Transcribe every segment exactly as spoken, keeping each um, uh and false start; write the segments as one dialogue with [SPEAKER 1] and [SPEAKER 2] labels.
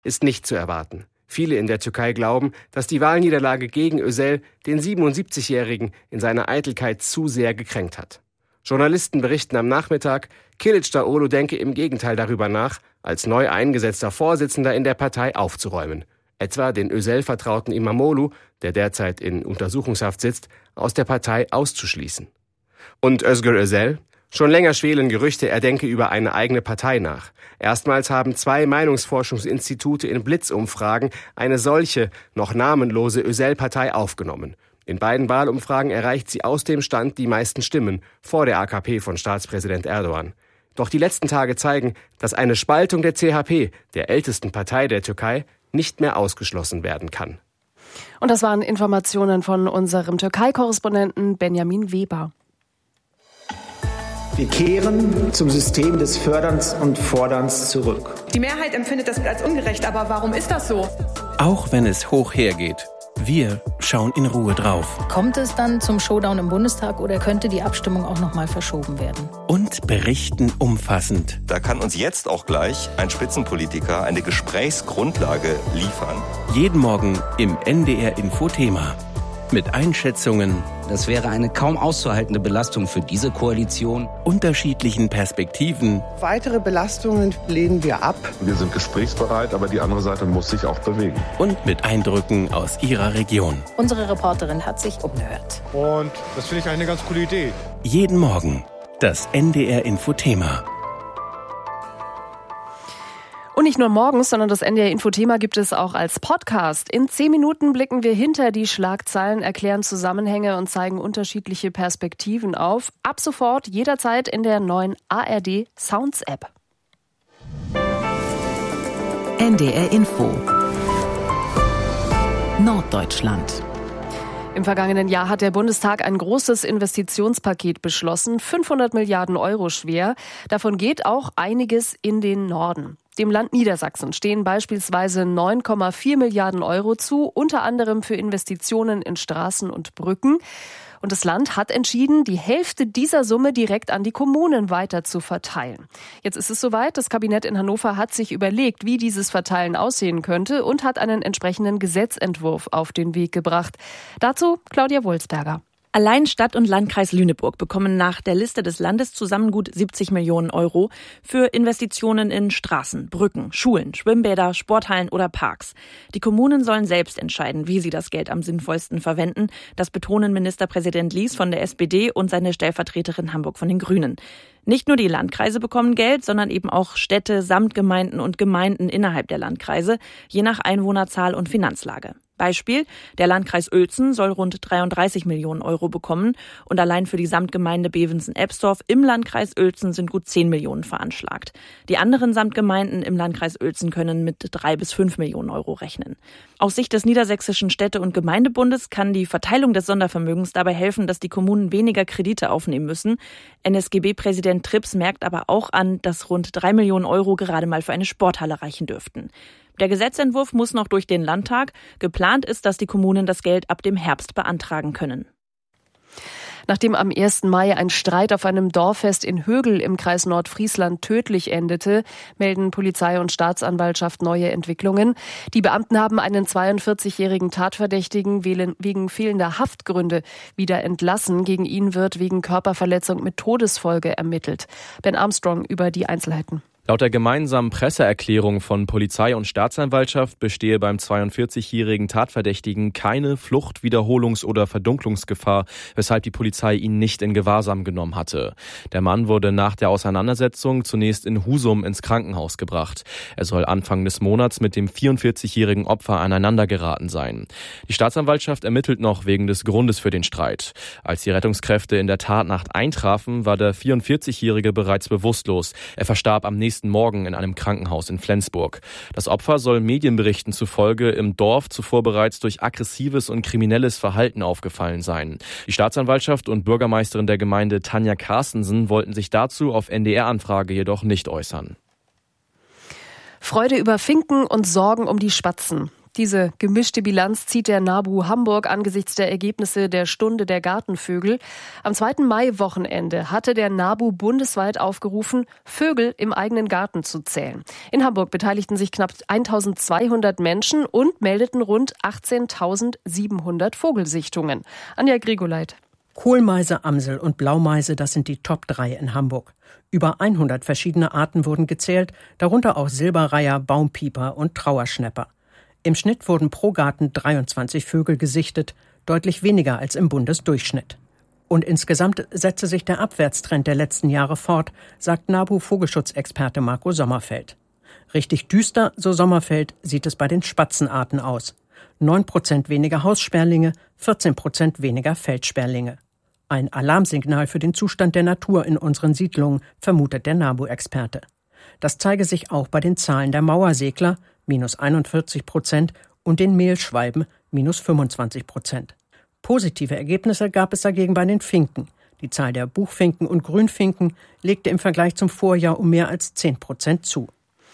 [SPEAKER 1] ist nicht zu erwarten. Viele in der Türkei glauben, dass die Wahlniederlage gegen Özel den siebenundsiebzigjährigen in seiner Eitelkeit zu sehr gekränkt hat. Journalisten berichten am Nachmittag, Kılıçdaroğlu denke im Gegenteil darüber nach, als neu eingesetzter Vorsitzender in der Partei aufzuräumen. Etwa den Özel-Vertrauten İmamoğlu, der derzeit in Untersuchungshaft sitzt, aus der Partei auszuschließen. Und Özgür Özel? Schon länger schwelen Gerüchte, er denke über eine eigene Partei nach. Erstmals haben zwei Meinungsforschungsinstitute in Blitzumfragen eine solche, noch namenlose Özel-Partei aufgenommen. In beiden Wahlumfragen erreicht sie aus dem Stand die meisten Stimmen, vor der A K P von Staatspräsident Erdogan. Doch die letzten Tage zeigen, dass eine Spaltung der C H P, der ältesten Partei der Türkei, nicht mehr ausgeschlossen werden kann.
[SPEAKER 2] Und das waren Informationen von unserem Türkei-Korrespondenten Benjamin Weber.
[SPEAKER 3] Wir kehren zum System des Förderns und Forderns zurück.
[SPEAKER 4] Die Mehrheit empfindet das als ungerecht, aber warum ist das so?
[SPEAKER 5] Auch wenn es hoch hergeht, wir schauen in Ruhe drauf.
[SPEAKER 6] Kommt es dann zum Showdown im Bundestag oder könnte die Abstimmung auch noch mal verschoben werden?
[SPEAKER 5] Und berichten umfassend.
[SPEAKER 7] Da kann uns jetzt auch gleich ein Spitzenpolitiker eine Gesprächsgrundlage liefern.
[SPEAKER 5] Jeden Morgen im N D R Info-Thema. Mit Einschätzungen.
[SPEAKER 8] Das wäre eine kaum auszuhaltende Belastung für diese Koalition.
[SPEAKER 5] Unterschiedlichen Perspektiven.
[SPEAKER 9] Weitere Belastungen lehnen wir ab.
[SPEAKER 10] Wir sind gesprächsbereit, aber die andere Seite muss sich auch bewegen.
[SPEAKER 5] Und mit Eindrücken aus ihrer Region.
[SPEAKER 6] Unsere Reporterin hat sich umgehört.
[SPEAKER 11] Und das finde ich eine ganz coole Idee.
[SPEAKER 5] Jeden Morgen das N D R Info-Thema.
[SPEAKER 2] Und nicht nur morgens, sondern das N D R-Info-Thema gibt es auch als Podcast. In zehn Minuten blicken wir hinter die Schlagzeilen, erklären Zusammenhänge und zeigen unterschiedliche Perspektiven auf. Ab sofort jederzeit in der neuen A R D Sounds App.
[SPEAKER 12] N D R-Info Norddeutschland.
[SPEAKER 2] Im vergangenen Jahr hat der Bundestag ein großes Investitionspaket beschlossen, fünfhundert Milliarden Euro schwer. Davon geht auch einiges in den Norden. Dem Land Niedersachsen stehen beispielsweise neun Komma vier Milliarden Euro zu, unter anderem für Investitionen in Straßen und Brücken. Und das Land hat entschieden, die Hälfte dieser Summe direkt an die Kommunen weiter zu verteilen. Jetzt ist es soweit, das Kabinett in Hannover hat sich überlegt, wie dieses Verteilen aussehen könnte und hat einen entsprechenden Gesetzentwurf auf den Weg gebracht. Dazu Claudia Wulsberger.
[SPEAKER 13] Allein Stadt und Landkreis Lüneburg bekommen nach der Liste des Landes zusammen gut siebzig Millionen Euro für Investitionen in Straßen, Brücken, Schulen, Schwimmbäder, Sporthallen oder Parks. Die Kommunen sollen selbst entscheiden, wie sie das Geld am sinnvollsten verwenden. Das betonen Ministerpräsident Lies von der S P D und seine Stellvertreterin Hamburg von den Grünen. Nicht nur die Landkreise bekommen Geld, sondern eben auch Städte, Samtgemeinden und Gemeinden innerhalb der Landkreise, je nach Einwohnerzahl und Finanzlage. Beispiel, der Landkreis Uelzen soll rund dreiunddreißig Millionen Euro bekommen und allein für die Samtgemeinde Bevensen-Ebstorf im Landkreis Uelzen sind gut zehn Millionen veranschlagt. Die anderen Samtgemeinden im Landkreis Uelzen können mit drei bis fünf Millionen Euro rechnen. Aus Sicht des Niedersächsischen Städte- und Gemeindebundes kann die Verteilung des Sondervermögens dabei helfen, dass die Kommunen weniger Kredite aufnehmen müssen. N S G B-Präsident Trips merkt aber auch an, dass rund drei Millionen Euro gerade mal für eine Sporthalle reichen dürften. Der Gesetzentwurf muss noch durch den Landtag. Geplant ist, dass die Kommunen das Geld ab dem Herbst beantragen können.
[SPEAKER 2] Nachdem am ersten Mai ein Streit auf einem Dorffest in Högl im Kreis Nordfriesland tödlich endete, melden Polizei und Staatsanwaltschaft neue Entwicklungen. Die Beamten haben einen zweiundvierzigjährigen Tatverdächtigen wegen fehlender Haftgründe wieder entlassen. Gegen ihn wird wegen Körperverletzung mit Todesfolge ermittelt. Ben Armstrong über die Einzelheiten.
[SPEAKER 14] Laut der gemeinsamen Presseerklärung von Polizei und Staatsanwaltschaft bestehe beim zweiundvierzigjährigen Tatverdächtigen keine Flucht-, Wiederholungs- oder Verdunklungsgefahr, weshalb die Polizei ihn nicht in Gewahrsam genommen hatte. Der Mann wurde nach der Auseinandersetzung zunächst in Husum ins Krankenhaus gebracht. Er soll Anfang des Monats mit dem vierundvierzigjährigen Opfer aneinandergeraten sein. Die Staatsanwaltschaft ermittelt noch wegen des Grundes für den Streit. Als die Rettungskräfte in der Tatnacht eintrafen, war der vierundvierzigjährige bereits bewusstlos. Er verstarb am nächsten Morgen in einem Krankenhaus in Flensburg. Das Opfer soll Medienberichten zufolge im Dorf zuvor bereits durch aggressives und kriminelles Verhalten aufgefallen sein. Die Staatsanwaltschaft und Bürgermeisterin der Gemeinde Tanja Carstensen wollten sich dazu auf N D R-Anfrage jedoch nicht äußern.
[SPEAKER 2] Freude über Finken und Sorgen um die Spatzen. Diese gemischte Bilanz zieht der NABU Hamburg angesichts der Ergebnisse der Stunde der Gartenvögel. Am zweiten Mai-Wochenende hatte der NABU bundesweit aufgerufen, Vögel im eigenen Garten zu zählen. In Hamburg beteiligten sich knapp eintausendzweihundert Menschen und meldeten rund achtzehntausendsiebenhundert Vogelsichtungen. Anja Grigoleit.
[SPEAKER 15] Kohlmeise, Amsel und Blaumeise, das sind die Top drei in Hamburg. Über hundert verschiedene Arten wurden gezählt, darunter auch Silberreiher, Baumpieper und Trauerschnäpper. Im Schnitt wurden pro Garten dreiundzwanzig Vögel gesichtet, deutlich weniger als im Bundesdurchschnitt. Und insgesamt setze sich der Abwärtstrend der letzten Jahre fort, sagt NABU-Vogelschutzexperte Marco Sommerfeld. Richtig düster, so Sommerfeld, sieht es bei den Spatzenarten aus. neun Prozent weniger Haussperlinge, vierzehn Prozent weniger Feldsperlinge. Ein Alarmsignal für den Zustand der Natur in unseren Siedlungen, vermutet der NABU-Experte. Das zeige sich auch bei den Zahlen der Mauersegler, minus einundvierzig Prozent, und den Mehlschwalben, minus fünfundzwanzig Prozent. Positive Ergebnisse gab es dagegen bei den Finken. Die Zahl der Buchfinken und Grünfinken legte im Vergleich zum Vorjahr um mehr als zehn Prozent zu.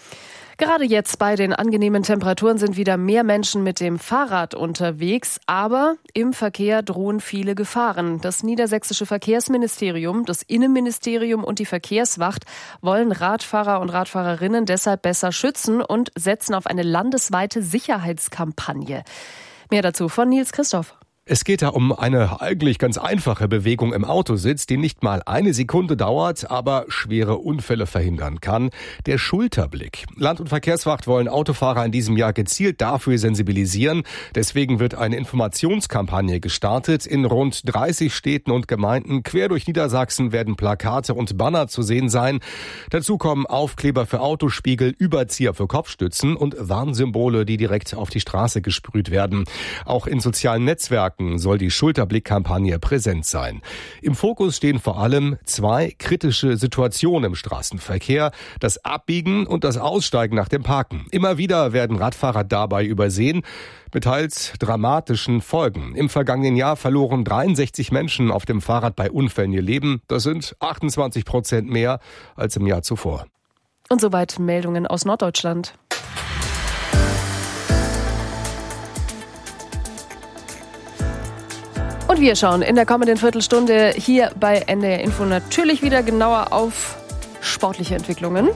[SPEAKER 2] Gerade jetzt bei den angenehmen Temperaturen sind wieder mehr Menschen mit dem Fahrrad unterwegs, aber im Verkehr drohen viele Gefahren. Das niedersächsische Verkehrsministerium, das Innenministerium und die Verkehrswacht wollen Radfahrer und Radfahrerinnen deshalb besser schützen und setzen auf eine landesweite Sicherheitskampagne. Mehr dazu von Nils Christoph.
[SPEAKER 16] Es geht da um eine eigentlich ganz einfache Bewegung im Autositz, die nicht mal eine Sekunde dauert, aber schwere Unfälle verhindern kann. Der Schulterblick. Land- und Verkehrswacht wollen Autofahrer in diesem Jahr gezielt dafür sensibilisieren. Deswegen wird eine Informationskampagne gestartet. In rund dreißig Städten und Gemeinden quer durch Niedersachsen werden Plakate und Banner zu sehen sein. Dazu kommen Aufkleber für Autospiegel, Überzieher für Kopfstützen und Warnsymbole, die direkt auf die Straße gesprüht werden. Auch in sozialen Netzwerken soll die Schulterblick-Kampagne präsent sein. Im Fokus stehen vor allem zwei kritische Situationen im Straßenverkehr: das Abbiegen und das Aussteigen nach dem Parken. Immer wieder werden Radfahrer dabei übersehen, mit teils dramatischen Folgen. Im vergangenen Jahr verloren dreiundsechzig Menschen auf dem Fahrrad bei Unfällen ihr Leben. Das sind achtundzwanzig Prozent mehr als im Jahr zuvor.
[SPEAKER 2] Und soweit Meldungen aus Norddeutschland. Und wir schauen in der kommenden Viertelstunde hier bei N D R Info natürlich wieder genauer auf sportliche Entwicklungen.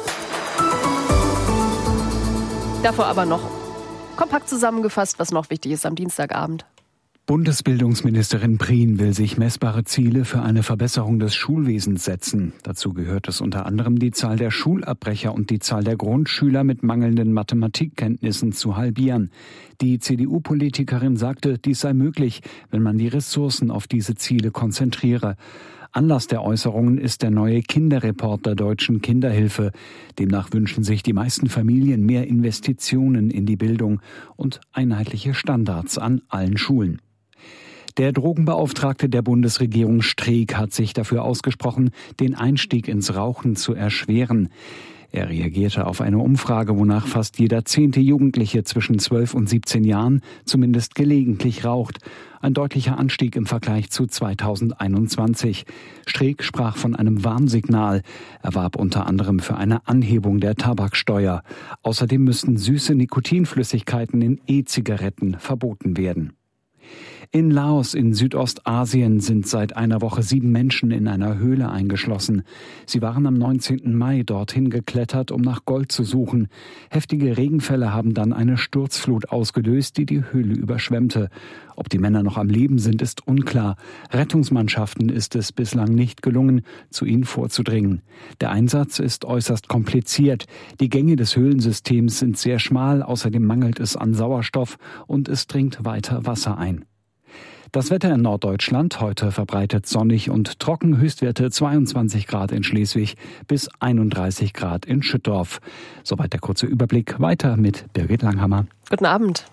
[SPEAKER 2] Davor aber noch kompakt zusammengefasst, was noch wichtig ist am Dienstagabend.
[SPEAKER 17] Bundesbildungsministerin Prien will sich messbare Ziele für eine Verbesserung des Schulwesens setzen. Dazu gehört es unter anderem, die Zahl der Schulabbrecher und die Zahl der Grundschüler mit mangelnden Mathematikkenntnissen zu halbieren. Die C D U-Politikerin sagte, dies sei möglich, wenn man die Ressourcen auf diese Ziele konzentriere. Anlass der Äußerungen ist der neue Kinderreport der Deutschen Kinderhilfe. Demnach wünschen sich die meisten Familien mehr Investitionen in die Bildung und einheitliche Standards an allen Schulen. Der Drogenbeauftragte der Bundesregierung Streeck hat sich dafür ausgesprochen, den Einstieg ins Rauchen zu erschweren. Er reagierte auf eine Umfrage, wonach fast jeder zehnte Jugendliche zwischen zwölf und siebzehn Jahren zumindest gelegentlich raucht. Ein deutlicher Anstieg im Vergleich zu zweitausendeinundzwanzig. Streeck sprach von einem Warnsignal. Er warb unter anderem für eine Anhebung der Tabaksteuer. Außerdem müssten süße Nikotinflüssigkeiten in E-Zigaretten verboten werden. In Laos in Südostasien sind seit einer Woche sieben Menschen in einer Höhle eingeschlossen. Sie waren am neunzehnten Mai dorthin geklettert, um nach Gold zu suchen. Heftige Regenfälle haben dann eine Sturzflut ausgelöst, die die Höhle überschwemmte. Ob die Männer noch am Leben sind, ist unklar. Rettungsmannschaften ist es bislang nicht gelungen, zu ihnen vorzudringen. Der Einsatz ist äußerst kompliziert. Die Gänge des Höhlensystems sind sehr schmal, außerdem mangelt es an Sauerstoff und es dringt weiter Wasser ein. Das Wetter in Norddeutschland, heute verbreitet sonnig und trocken, Höchstwerte zweiundzwanzig Grad in Schleswig bis einunddreißig Grad in Schüttorf. Soweit der kurze Überblick, weiter mit Birgit Langhammer.
[SPEAKER 2] Guten Abend.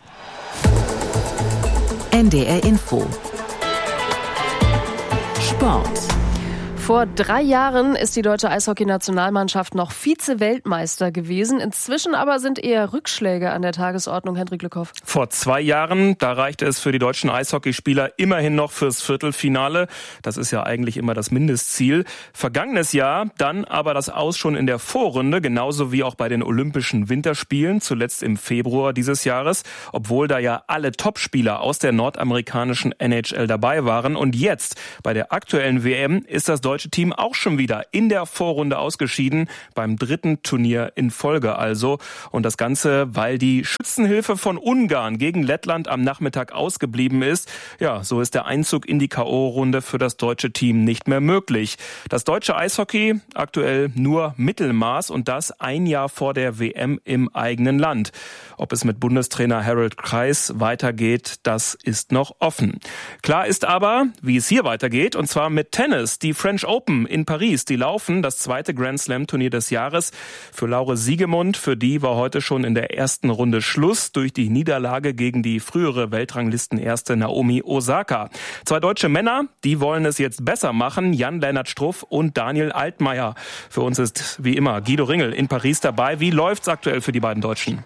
[SPEAKER 12] N D R Info. Sport.
[SPEAKER 2] Vor drei Jahren ist die deutsche Eishockey-Nationalmannschaft noch Vize-Weltmeister gewesen. Inzwischen aber sind eher Rückschläge an der Tagesordnung, Hendrik Lückhoff.
[SPEAKER 18] Vor zwei Jahren, da reichte es für die deutschen Eishockeyspieler immerhin noch fürs Viertelfinale. Das ist ja eigentlich immer das Mindestziel. Vergangenes Jahr dann aber das Aus schon in der Vorrunde, genauso wie auch bei den Olympischen Winterspielen, zuletzt im Februar dieses Jahres, obwohl da ja alle Topspieler aus der nordamerikanischen N H L dabei waren. Und jetzt, bei der aktuellen W M, ist das deutsche Team auch schon wieder in der Vorrunde ausgeschieden, beim dritten Turnier in Folge also. Und das Ganze, weil die Schützenhilfe von Ungarn gegen Lettland am Nachmittag ausgeblieben ist. Ja, so ist der Einzug in die K O-Runde für das deutsche Team nicht mehr möglich. Das deutsche Eishockey aktuell nur Mittelmaß und das ein Jahr vor der W M im eigenen Land. Ob es mit Bundestrainer Harald Kreis weitergeht, das ist noch offen. Klar ist aber, wie es hier weitergeht, und zwar mit Tennis. Die French Open in Paris, die laufen, das zweite Grand Slam Turnier des Jahres. Für Laure Siegemund, für die war heute schon in der ersten Runde Schluss durch die Niederlage gegen die frühere Weltranglistenerste Naomi Osaka. Zwei deutsche Männer, die wollen es jetzt besser machen, Jan-Lennart Struff und Daniel Altmaier. Für uns ist wie immer Guido Ringel in Paris dabei. Wie läuft's aktuell für die beiden Deutschen?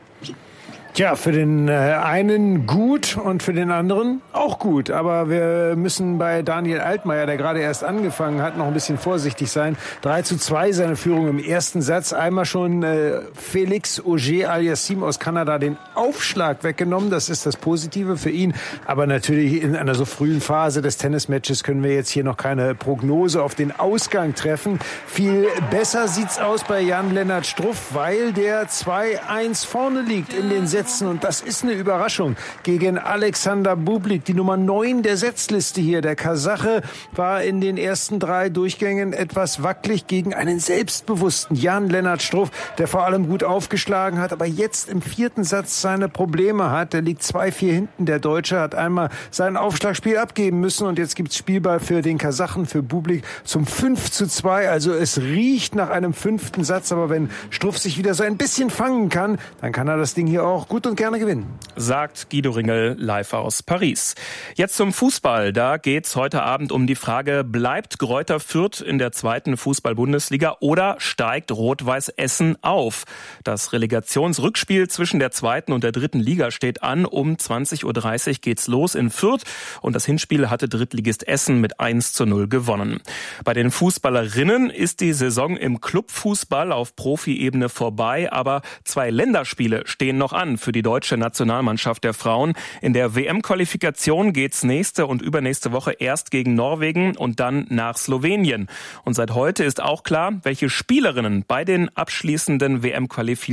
[SPEAKER 19] Tja, für den äh, einen gut und für den anderen auch gut. Aber wir müssen bei Daniel Altmaier, der gerade erst angefangen hat, noch ein bisschen vorsichtig sein. drei zu zwei seine Führung im ersten Satz. Einmal schon äh, Felix Auger-Aliassime aus Kanada den Aufschlag weggenommen. Das ist das Positive für ihn. Aber natürlich in einer so frühen Phase des Tennismatches können wir jetzt hier noch keine Prognose auf den Ausgang treffen. Viel besser sieht's aus bei Jan-Lennart Struff, weil der zwei eins vorne liegt in den Sätzen. Und das ist eine Überraschung gegen Alexander Bublik, die Nummer neun der Setzliste hier. Der Kasache war in den ersten drei Durchgängen etwas wackelig gegen einen selbstbewussten Jan-Lennart Struff, der vor allem gut aufgeschlagen hat, aber jetzt im vierten Satz seine Probleme hat. Der liegt zwei vier hinten. Der Deutsche hat einmal sein Aufschlagspiel abgeben müssen und jetzt gibt's Spielball für den Kasachen, für Bublik zum fünf zu zwei. Also es riecht nach einem fünften Satz, aber wenn Struff sich wieder so ein bisschen fangen kann, dann kann er das Ding hier auch gut und gerne gewinnen.
[SPEAKER 18] Sagt Guido Ringel live aus Paris. Jetzt zum Fußball. Da geht's heute Abend um die Frage, bleibt Greuther Fürth in der zweiten Fußball-Bundesliga oder steigt Rot-Weiß Essen auf? Das Relegationsrückspiel zwischen der zweiten und der dritten Liga steht an. Um zwanzig Uhr dreißig geht's los in Fürth und das Hinspiel hatte Drittligist Essen mit eins zu null gewonnen. Bei den Fußballerinnen ist die Saison im Clubfußball auf Profiebene vorbei, aber zwei Länderspiele stehen noch an für die deutsche Nationalmannschaft der Frauen. In der W M-Qualifikation geht's nächste und übernächste Woche erst gegen Norwegen und dann nach Slowenien. Und seit heute ist auch klar, welche Spielerinnen bei den abschließenden W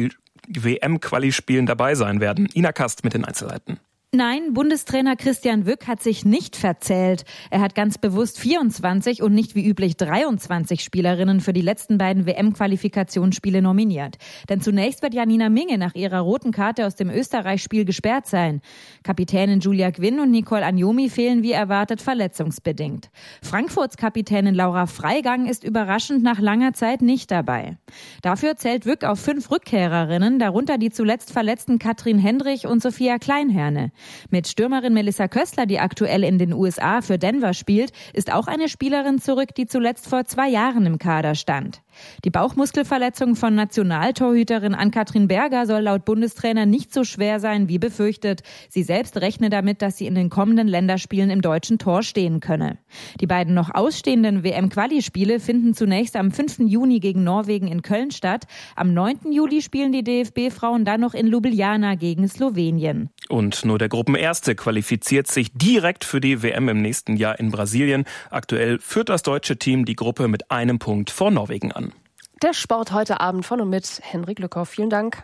[SPEAKER 18] M-Quali-Spielen dabei sein werden. Ina Kast mit den Einzelheiten.
[SPEAKER 20] Nein, Bundestrainer Christian Wück hat sich nicht verzählt. Er hat ganz bewusst vierundzwanzig und nicht wie üblich dreiundzwanzig Spielerinnen für die letzten beiden W M-Qualifikationsspiele nominiert. Denn zunächst wird Janina Minge nach ihrer roten Karte aus dem Österreich-Spiel gesperrt sein. Kapitänin Julia Gwynn und Nicole Agnomi fehlen wie erwartet verletzungsbedingt. Frankfurts Kapitänin Laura Freigang ist überraschend nach langer Zeit nicht dabei. Dafür zählt Wück auf fünf Rückkehrerinnen, darunter die zuletzt verletzten Katrin Hendrich und Sophia Kleinherne. Mit Stürmerin Melissa Köstler, die aktuell in den U S A für Denver spielt, ist auch eine Spielerin zurück, die zuletzt vor zwei Jahren im Kader stand. Die Bauchmuskelverletzung von Nationaltorhüterin Ann-Kathrin Berger soll laut Bundestrainer nicht so schwer sein wie befürchtet. Sie selbst rechne damit, dass sie in den kommenden Länderspielen im deutschen Tor stehen könne. Die beiden noch ausstehenden W M-Quali-Spiele finden zunächst am fünften Juni gegen Norwegen in Köln statt. Am neunten Juli spielen die D F B-Frauen dann noch in Ljubljana gegen Slowenien.
[SPEAKER 18] Und nur der Gruppenerste qualifiziert sich direkt für die W M im nächsten Jahr in Brasilien. Aktuell führt das deutsche Team die Gruppe mit einem Punkt vor Norwegen an.
[SPEAKER 2] Der Sport heute Abend von und mit Hendrik Lückhoff. Vielen Dank.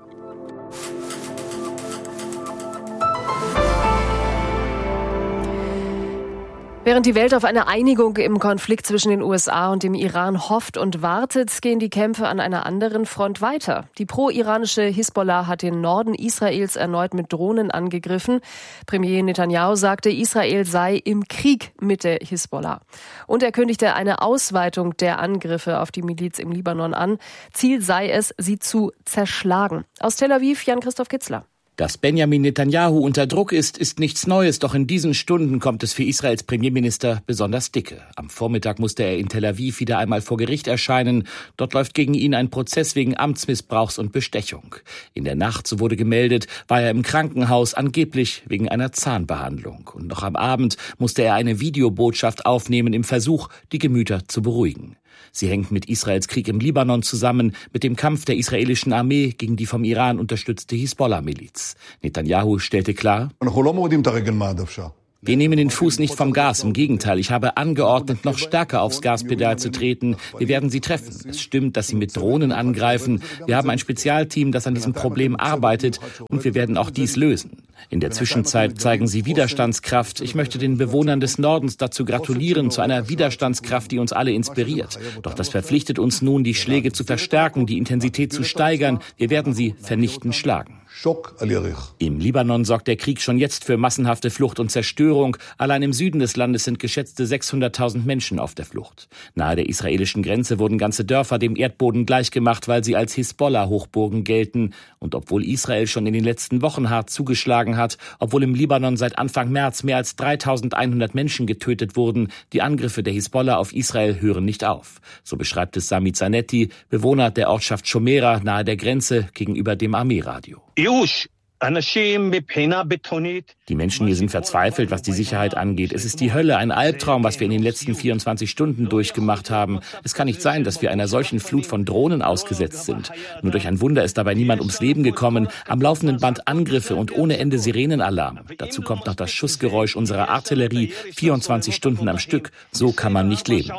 [SPEAKER 2] Während die Welt auf eine Einigung im Konflikt zwischen den U S A und dem Iran hofft und wartet, gehen die Kämpfe an einer anderen Front weiter. Die pro-iranische Hisbollah hat den Norden Israels erneut mit Drohnen angegriffen. Premier Netanyahu sagte, Israel sei im Krieg mit der Hisbollah. Und er kündigte eine Ausweitung der Angriffe auf die Miliz im Libanon an. Ziel sei es, sie zu zerschlagen. Aus Tel Aviv, Jan-Christoph Kitzler.
[SPEAKER 8] Dass Benjamin Netanyahu unter Druck ist, ist nichts Neues, doch in diesen Stunden kommt es für Israels Premierminister besonders dicke. Am Vormittag musste er in Tel Aviv wieder einmal vor Gericht erscheinen. Dort läuft gegen ihn ein Prozess wegen Amtsmissbrauchs und Bestechung. In der Nacht, so wurde gemeldet, war er im Krankenhaus, angeblich wegen einer Zahnbehandlung. Und noch am Abend musste er eine Videobotschaft aufnehmen im Versuch, die Gemüter zu beruhigen. Sie hängt mit Israels Krieg im Libanon zusammen, mit dem Kampf der israelischen Armee gegen die vom Iran unterstützte Hisbollah-Miliz. Netanyahu stellte klar: Wir nehmen den Fuß nicht vom Gas, im Gegenteil, ich habe angeordnet, noch stärker aufs Gaspedal zu treten. Wir werden sie treffen. Es stimmt, dass sie mit Drohnen angreifen. Wir haben ein Spezialteam, das an diesem Problem arbeitet, und wir werden auch dies lösen. In der Zwischenzeit zeigen sie Widerstandskraft. Ich möchte den Bewohnern des Nordens dazu gratulieren, zu einer Widerstandskraft, die uns alle inspiriert. Doch das verpflichtet uns nun, die Schläge zu verstärken, die Intensität zu steigern. Wir werden sie vernichtend schlagen. Im Libanon sorgt der Krieg schon jetzt für massenhafte Flucht und Zerstörung. Allein im Süden des Landes sind geschätzte sechshunderttausend Menschen auf der Flucht. Nahe der israelischen Grenze wurden ganze Dörfer dem Erdboden gleichgemacht, weil sie als Hisbollah-Hochburgen gelten. Und obwohl Israel schon in den letzten Wochen hart zugeschlagen hat, obwohl im Libanon seit Anfang März mehr als dreitausendeinhundert Menschen getötet wurden, die Angriffe der Hisbollah auf Israel hören nicht auf. So beschreibt es Sami Zanetti, Bewohner der Ortschaft Shomera nahe der Grenze gegenüber dem Armeeradio. Die Menschen hier sind verzweifelt, was die Sicherheit angeht. Es ist die Hölle, ein Albtraum, was wir in den letzten vierundzwanzig Stunden durchgemacht haben. Es kann nicht sein, dass wir einer solchen Flut von Drohnen ausgesetzt sind. Nur durch ein Wunder ist dabei niemand ums Leben gekommen. Am laufenden Band Angriffe und ohne Ende Sirenenalarm. Dazu kommt noch das Schussgeräusch unserer Artillerie, vierundzwanzig Stunden am Stück. So kann man nicht leben.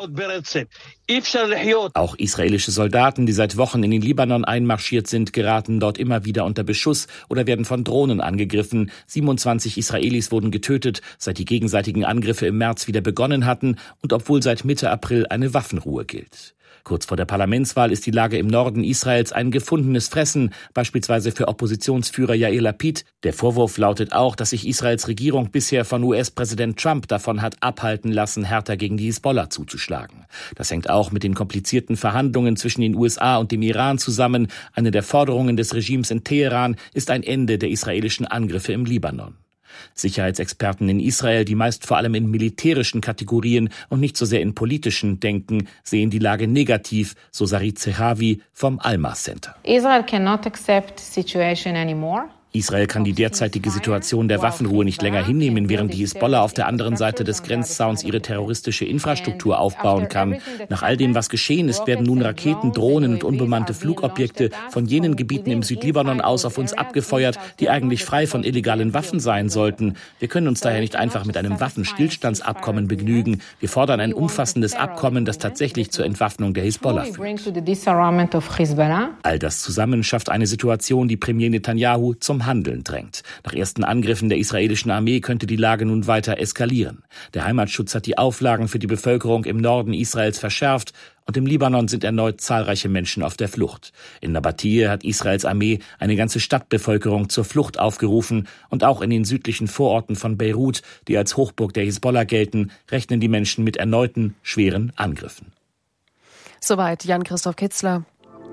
[SPEAKER 8] Auch israelische Soldaten, die seit Wochen in den Libanon einmarschiert sind, geraten dort immer wieder unter Beschuss oder werden von Drohnen angegriffen. siebenundzwanzig Israelis wurden getötet, seit die gegenseitigen Angriffe im März wieder begonnen hatten und obwohl seit Mitte April eine Waffenruhe gilt. Kurz vor der Parlamentswahl ist die Lage im Norden Israels ein gefundenes Fressen, beispielsweise für Oppositionsführer Yair Lapid. Der Vorwurf lautet auch, dass sich Israels Regierung bisher von U S-Präsident Trump davon hat abhalten lassen, härter gegen die Hisbollah zuzuschlagen. Das hängt auch mit den komplizierten Verhandlungen zwischen den U S A und dem Iran zusammen. Eine der Forderungen des Regimes in Teheran ist ein Ende der israelischen Angriffe im Libanon. Sicherheitsexperten in Israel, die meist vor allem in militärischen Kategorien und nicht so sehr in politischen denken, sehen die Lage negativ, so Sarit Zehavi vom Alma Center.
[SPEAKER 21] Israel cannot accept the situation anymore.
[SPEAKER 8] Israel kann die derzeitige Situation der Waffenruhe nicht länger hinnehmen, während die Hisbollah auf der anderen Seite des Grenzzauns ihre terroristische Infrastruktur aufbauen kann. Nach all dem, was geschehen ist, werden nun Raketen, Drohnen und unbemannte Flugobjekte von jenen Gebieten im Südlibanon aus auf uns abgefeuert, die eigentlich frei von illegalen Waffen sein sollten. Wir können uns daher nicht einfach mit einem Waffenstillstandsabkommen begnügen. Wir fordern ein umfassendes Abkommen, das tatsächlich zur Entwaffnung der Hisbollah führt. All das zusammen schafft eine Situation, die Premier Netanyahu zum Handeln drängt. Nach ersten Angriffen der israelischen Armee könnte die Lage nun weiter eskalieren. Der Heimatschutz hat die Auflagen für die Bevölkerung im Norden Israels verschärft und im Libanon sind erneut zahlreiche Menschen auf der Flucht. In Nabatie hat Israels Armee eine ganze Stadtbevölkerung zur Flucht aufgerufen und auch in den südlichen Vororten von Beirut, die als Hochburg der Hisbollah gelten, rechnen die Menschen mit erneuten schweren Angriffen.
[SPEAKER 2] Soweit Jan-Christoph Kitzler.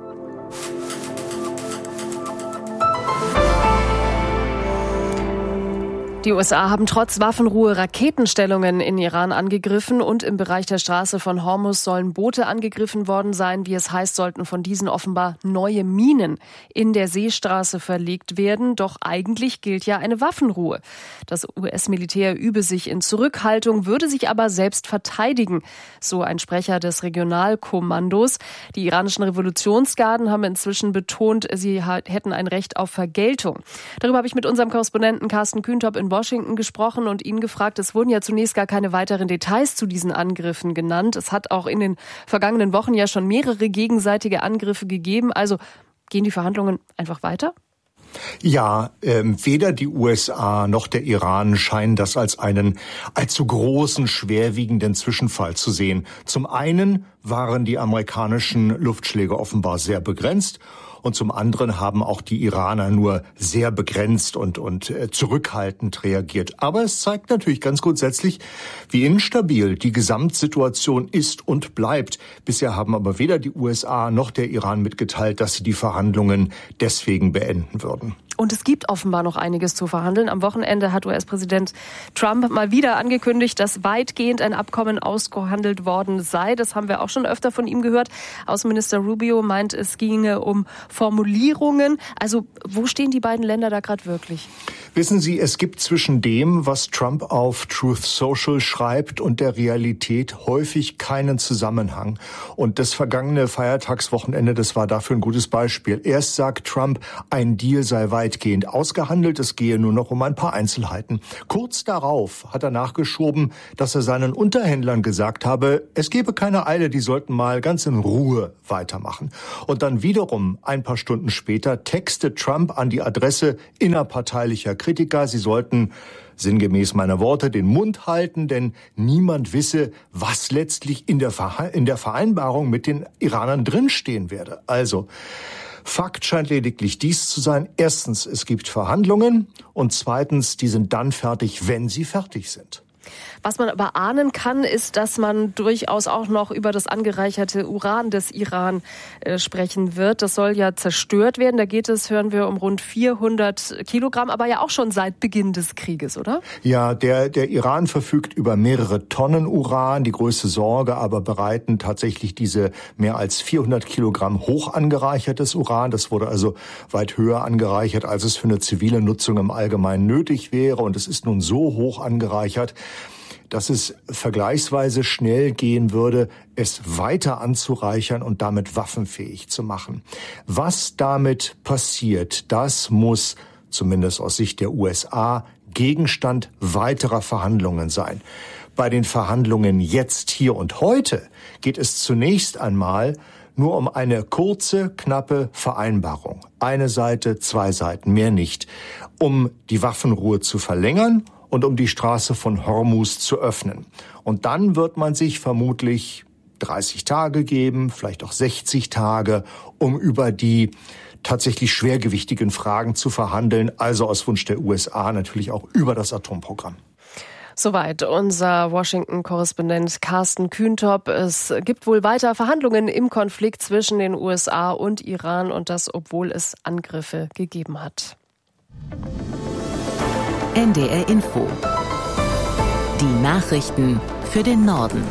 [SPEAKER 2] Die U S A haben trotz Waffenruhe Raketenstellungen in Iran angegriffen und im Bereich der Straße von Hormuz sollen Boote angegriffen worden sein. Wie es heißt, sollten von diesen offenbar neue Minen in der Seestraße verlegt werden. Doch eigentlich gilt ja eine Waffenruhe. Das U S-Militär übe sich in Zurückhaltung, würde sich aber selbst verteidigen, so ein Sprecher des Regionalkommandos. Die iranischen Revolutionsgarden haben inzwischen betont, sie hätten ein Recht auf Vergeltung. Darüber habe ich mit unserem Korrespondenten Carsten Kühntop in Washington gesprochen und ihn gefragt. Es wurden ja zunächst gar keine weiteren Details zu diesen Angriffen genannt. Es hat auch in den vergangenen Wochen ja schon mehrere gegenseitige Angriffe gegeben. Also gehen die Verhandlungen einfach weiter?
[SPEAKER 22] Ja, äh, weder die U S A noch der Iran scheinen das als einen allzu großen, schwerwiegenden Zwischenfall zu sehen. Zum einen waren die amerikanischen Luftschläge offenbar sehr begrenzt. Und zum anderen haben auch die Iraner nur sehr begrenzt und, und äh, zurückhaltend reagiert. Aber es zeigt natürlich ganz grundsätzlich, wie instabil die Gesamtsituation ist und bleibt. Bisher haben aber weder die U S A noch der Iran mitgeteilt, dass sie die Verhandlungen deswegen beenden würden.
[SPEAKER 2] Und es gibt offenbar noch einiges zu verhandeln. Am Wochenende hat U S-Präsident Trump mal wieder angekündigt, dass weitgehend ein Abkommen ausgehandelt worden sei. Das haben wir auch schon öfter von ihm gehört. Außenminister Rubio meint, es ginge um Formulierungen. Also wo stehen die beiden Länder da gerade wirklich?
[SPEAKER 22] Wissen Sie, es gibt zwischen dem, was Trump auf Truth Social schreibt, und der Realität häufig keinen Zusammenhang. Und das vergangene Feiertagswochenende, das war dafür ein gutes Beispiel. Erst sagt Trump, ein Deal sei weitgehend ausgehandelt, es gehe nur noch um ein paar Einzelheiten. Kurz darauf hat er nachgeschoben, dass er seinen Unterhändlern gesagt habe, es gebe keine Eile, die sollten mal ganz in Ruhe weitermachen. Und dann wiederum ein paar Stunden später textet Trump an die Adresse innerparteilicher Kritiker, sie sollten sinngemäß meiner Worte den Mund halten, denn niemand wisse, was letztlich in der, Verha- in der Vereinbarung mit den Iranern drinstehen werde. Also, Fakt scheint lediglich dies zu sein. Erstens, es gibt Verhandlungen, und zweitens, die sind dann fertig, wenn sie fertig sind.
[SPEAKER 2] Was man aber ahnen kann, ist, dass man durchaus auch noch über das angereicherte Uran des Iran äh, sprechen wird. Das soll ja zerstört werden. Da geht es, hören wir, um rund vierhundert Kilogramm, aber ja auch schon seit Beginn des Krieges, oder?
[SPEAKER 22] Ja, der, der Iran verfügt über mehrere Tonnen Uran. Die größte Sorge aber bereiten tatsächlich diese mehr als vierhundert Kilogramm hoch angereichertes Uran. Das wurde also weit höher angereichert, als es für eine zivile Nutzung im Allgemeinen nötig wäre. Und es ist nun so hoch angereichert, dass es vergleichsweise schnell gehen würde, es weiter anzureichern und damit waffenfähig zu machen. Was damit passiert, das muss, zumindest aus Sicht der U S A, Gegenstand weiterer Verhandlungen sein. Bei den Verhandlungen jetzt, hier und heute geht es zunächst einmal nur um eine kurze, knappe Vereinbarung. Eine Seite, zwei Seiten, mehr nicht. Um die Waffenruhe zu verlängern und um die Straße von Hormuz zu öffnen. Und dann wird man sich vermutlich dreißig Tage geben, vielleicht auch sechzig Tage, um über die tatsächlich schwergewichtigen Fragen zu verhandeln, also aus Wunsch der U S A natürlich auch über das Atomprogramm.
[SPEAKER 2] Soweit unser Washington-Korrespondent Carsten Kühntop. Es gibt wohl weiter Verhandlungen im Konflikt zwischen den U S A und Iran, und das, obwohl es Angriffe gegeben hat.
[SPEAKER 12] N D R Info. Die Nachrichten für den Norden.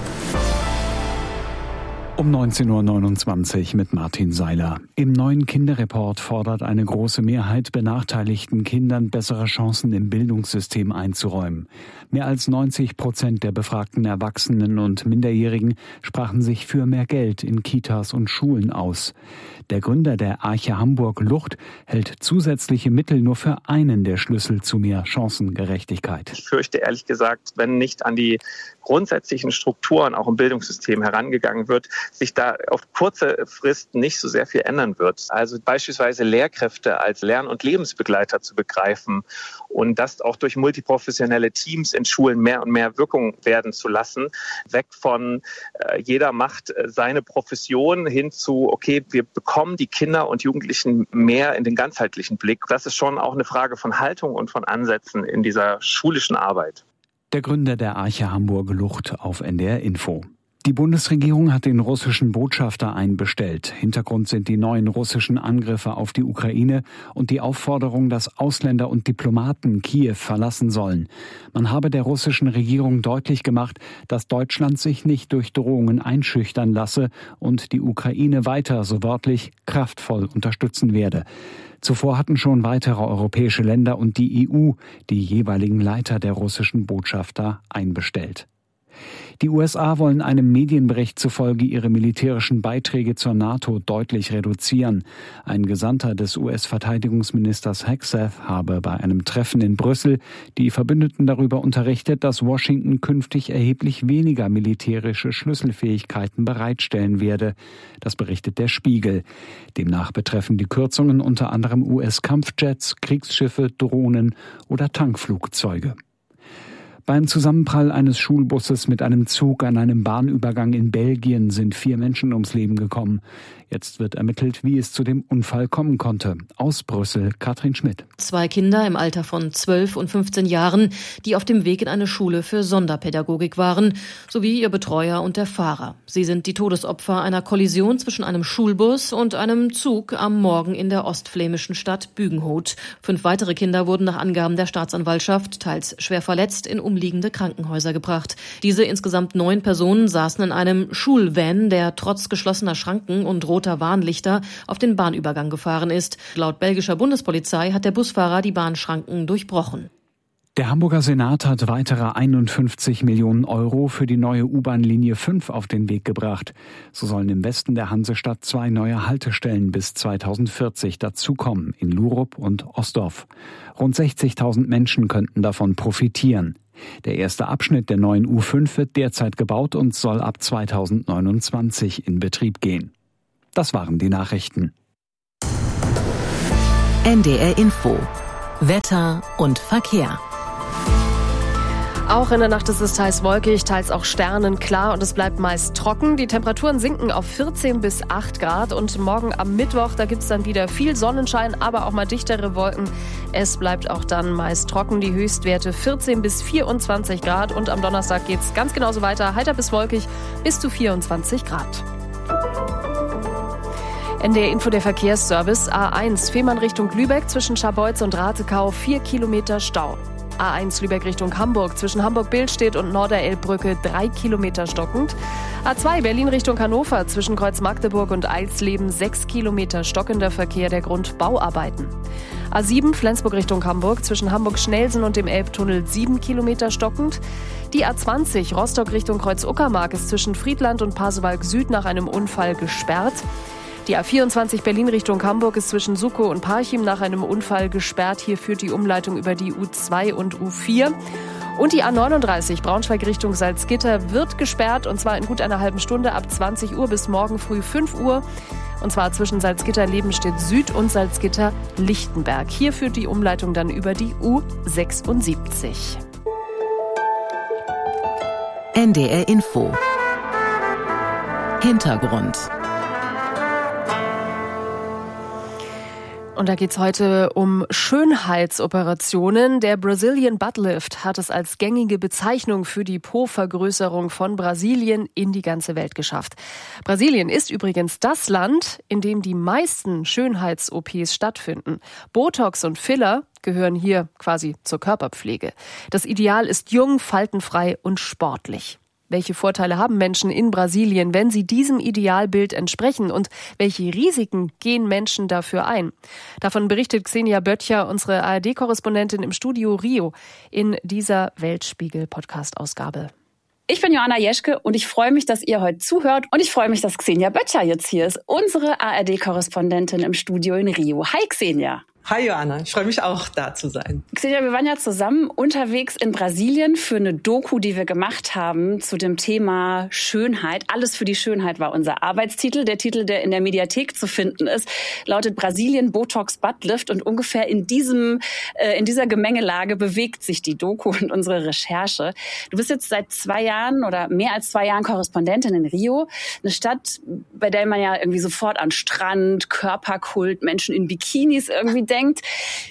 [SPEAKER 17] Um neunzehn Uhr neunundzwanzig mit Martin Seiler. Im neuen Kinderreport fordert eine große Mehrheit, benachteiligten Kindern bessere Chancen im Bildungssystem einzuräumen. Mehr als neunzig Prozent der befragten Erwachsenen und Minderjährigen sprachen sich für mehr Geld in Kitas und Schulen aus. Der Gründer der Arche Hamburg, Lucht, hält zusätzliche Mittel nur für einen der Schlüssel zu mehr Chancengerechtigkeit.
[SPEAKER 1] Ich fürchte ehrlich gesagt, wenn nicht an die grundsätzlichen Strukturen auch im Bildungssystem herangegangen wird, sich da auf kurze Frist nicht so sehr viel ändern wird. Also beispielsweise Lehrkräfte als Lern- und Lebensbegleiter zu begreifen und das auch durch multiprofessionelle Teams in Schulen mehr und mehr Wirkung werden zu lassen. Weg von äh, jeder macht äh, seine Profession hin zu, okay, wir bekommen die Kinder und Jugendlichen mehr in den ganzheitlichen Blick. Das ist schon auch eine Frage von Haltung und von Ansätzen in dieser schulischen Arbeit.
[SPEAKER 17] Der Gründer der Arche Hamburg, Lucht, auf N D R Info. Die Bundesregierung hat den russischen Botschafter einbestellt. Hintergrund sind die neuen russischen Angriffe auf die Ukraine und die Aufforderung, dass Ausländer und Diplomaten Kiew verlassen sollen. Man habe der russischen Regierung deutlich gemacht, dass Deutschland sich nicht durch Drohungen einschüchtern lasse und die Ukraine weiter, so wörtlich, kraftvoll unterstützen werde. Zuvor hatten schon weitere europäische Länder und die E U die jeweiligen Leiter der russischen Botschafter einbestellt. Die U S A wollen einem Medienbericht zufolge ihre militärischen Beiträge zur NATO deutlich reduzieren. Ein Gesandter des U S-Verteidigungsministers Hegseth habe bei einem Treffen in Brüssel die Verbündeten darüber unterrichtet, dass Washington künftig erheblich weniger militärische Schlüsselfähigkeiten bereitstellen werde. Das berichtet der Spiegel. Demnach betreffen die Kürzungen unter anderem U S-Kampfjets, Kriegsschiffe, Drohnen oder Tankflugzeuge. Beim Zusammenprall eines Schulbusses mit einem Zug an einem Bahnübergang in Belgien sind vier Menschen ums Leben gekommen. Jetzt wird ermittelt, wie es zu dem Unfall kommen konnte. Aus Brüssel, Katrin Schmidt.
[SPEAKER 3] Zwei Kinder im Alter von zwölf und fünfzehn Jahren, die auf dem Weg in eine Schule für Sonderpädagogik waren, sowie ihr Betreuer und der Fahrer. Sie sind die Todesopfer einer Kollision zwischen einem Schulbus und einem Zug am Morgen in der ostflämischen Stadt Bügenhout. Fünf weitere Kinder wurden nach Angaben der Staatsanwaltschaft teils schwer verletzt in umliegende Krankenhäuser gebracht. Diese insgesamt neun Personen saßen in einem Schulvan, der trotz geschlossener Schranken und roter Warnlichter auf den Bahnübergang gefahren ist. Laut belgischer Bundespolizei hat der Busfahrer die Bahnschranken durchbrochen.
[SPEAKER 17] Der Hamburger Senat hat weitere einundfünfzig Millionen Euro für die neue U-Bahn-Linie fünf auf den Weg gebracht. So sollen im Westen der Hansestadt zwei neue Haltestellen bis zweitausendvierzig dazukommen, in Lurup und Ostdorf. Rund sechzigtausend Menschen könnten davon profitieren. Der erste Abschnitt der neuen U fünf wird derzeit gebaut und soll ab zweitausendneunundzwanzig in Betrieb gehen. Das waren die Nachrichten.
[SPEAKER 12] N D R Info. Wetter und Verkehr.
[SPEAKER 2] Auch in der Nacht ist es teils wolkig, teils auch sternenklar und es bleibt meist trocken. Die Temperaturen sinken auf vierzehn bis acht Grad und morgen am Mittwoch, da gibt es dann wieder viel Sonnenschein, aber auch mal dichtere Wolken. Es bleibt auch dann meist trocken, die Höchstwerte vierzehn bis vierundzwanzig Grad und am Donnerstag geht es ganz genauso weiter, heiter bis wolkig bis zu vierundzwanzig Grad. N D R Info, der Verkehrsservice. A eins, Fehmarn Richtung Lübeck zwischen Scharbeutz und Ratekau, vier Kilometer Stau. A eins Lübeck Richtung Hamburg zwischen Hamburg-Billstedt und Norderelbbrücke, drei Kilometer stockend. A zwei Berlin Richtung Hannover zwischen Kreuz-Magdeburg und Eilsleben, sechs Kilometer stockender Verkehr, der Grund Bauarbeiten. A sieben Flensburg Richtung Hamburg zwischen Hamburg-Schnelsen und dem Elbtunnel, sieben Kilometer stockend. Die A zwanzig Rostock Richtung Kreuz-Uckermark ist zwischen Friedland und Pasewalk Süd nach einem Unfall gesperrt. Die A vierundzwanzig Berlin Richtung Hamburg ist zwischen Suckow und Parchim nach einem Unfall gesperrt. Hier führt die Umleitung über die U zwei und U vier. Und die A neununddreißig Braunschweig Richtung Salzgitter wird gesperrt, und zwar in gut einer halben Stunde ab zwanzig Uhr bis morgen früh fünf Uhr. Und zwar zwischen Salzgitter-Lebenstedt Süd und Salzgitter-Lichtenberg. Hier führt die Umleitung dann über die U sechsundsiebzig.
[SPEAKER 12] N D R Info. Hintergrund.
[SPEAKER 2] Und da geht's heute um Schönheitsoperationen. Der Brazilian Butt Lift hat es als gängige Bezeichnung für die Po-Vergrößerung von Brasilien in die ganze Welt geschafft. Brasilien ist übrigens das Land, in dem die meisten Schönheits-O Ps stattfinden. Botox und Filler gehören hier quasi zur Körperpflege. Das Ideal ist jung, faltenfrei und sportlich. Welche Vorteile haben Menschen in Brasilien, wenn sie diesem Idealbild entsprechen? Und welche Risiken gehen Menschen dafür ein? Davon berichtet Xenia Böttcher, unsere A R D-Korrespondentin im Studio Rio, in dieser Weltspiegel-Podcast-Ausgabe.
[SPEAKER 4] Ich bin Joanna Jeschke und ich freue mich, dass ihr heute zuhört. Und ich freue mich, dass Xenia Böttcher jetzt hier ist, unsere A R D-Korrespondentin im Studio in Rio. Hi Xenia.
[SPEAKER 23] Hi Joanna, ich freue mich auch, da zu sein.
[SPEAKER 4] Xenia, wir waren ja zusammen unterwegs in Brasilien für eine Doku, die wir gemacht haben zu dem Thema Schönheit. Alles für die Schönheit war unser Arbeitstitel. Der Titel, der in der Mediathek zu finden ist, lautet Brasilien Botox Butt Lift. Und ungefähr in diesem, äh, in dieser Gemengelage bewegt sich die Doku und unsere Recherche. Du bist jetzt seit zwei Jahren oder mehr als zwei Jahren Korrespondentin in Rio. Eine Stadt, bei der man ja irgendwie sofort an Strand, Körperkult, Menschen in Bikinis irgendwie denkt. Denkt,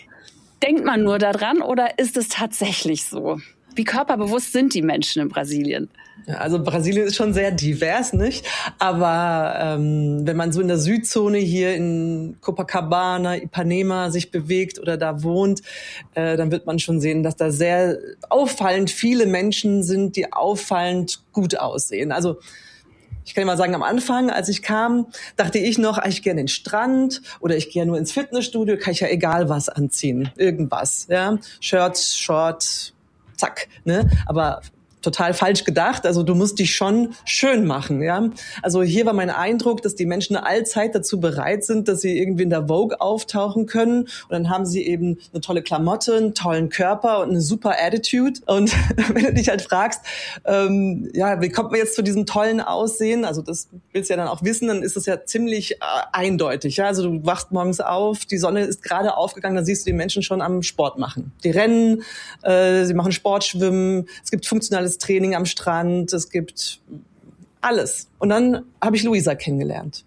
[SPEAKER 4] denkt man nur daran oder ist es tatsächlich so? Wie körperbewusst sind die Menschen in Brasilien?
[SPEAKER 23] Ja, also Brasilien ist schon sehr divers, nicht? Aber ähm, wenn man so in der Südzone hier in Copacabana, Ipanema sich bewegt oder da wohnt, äh, dann wird man schon sehen, dass da sehr auffallend viele Menschen sind, die auffallend gut aussehen. Also ich kann mal sagen, am Anfang, als ich kam, dachte ich noch, ich gehe an den Strand oder ich gehe nur ins Fitnessstudio, kann ich ja egal was anziehen, irgendwas, ja, Shirt, Short, zack, ne, aber total falsch gedacht. Also du musst dich schon schön machen, ja. Also hier war mein Eindruck, dass die Menschen allzeit dazu bereit sind, dass sie irgendwie in der Vogue auftauchen können. Und dann haben sie eben eine tolle Klamotte, einen tollen Körper und eine super Attitude. Und wenn du dich halt fragst, ähm, ja, wie kommt man jetzt zu diesem tollen Aussehen? Also das willst du ja dann auch wissen, dann ist das ja ziemlich äh, eindeutig. Ja? Also du wachst morgens auf, die Sonne ist gerade aufgegangen, dann siehst du die Menschen schon am Sport machen. Die rennen, äh, sie machen Sportschwimmen, es gibt funktionales Training am Strand, es gibt alles. Und dann habe ich Luisa kennengelernt.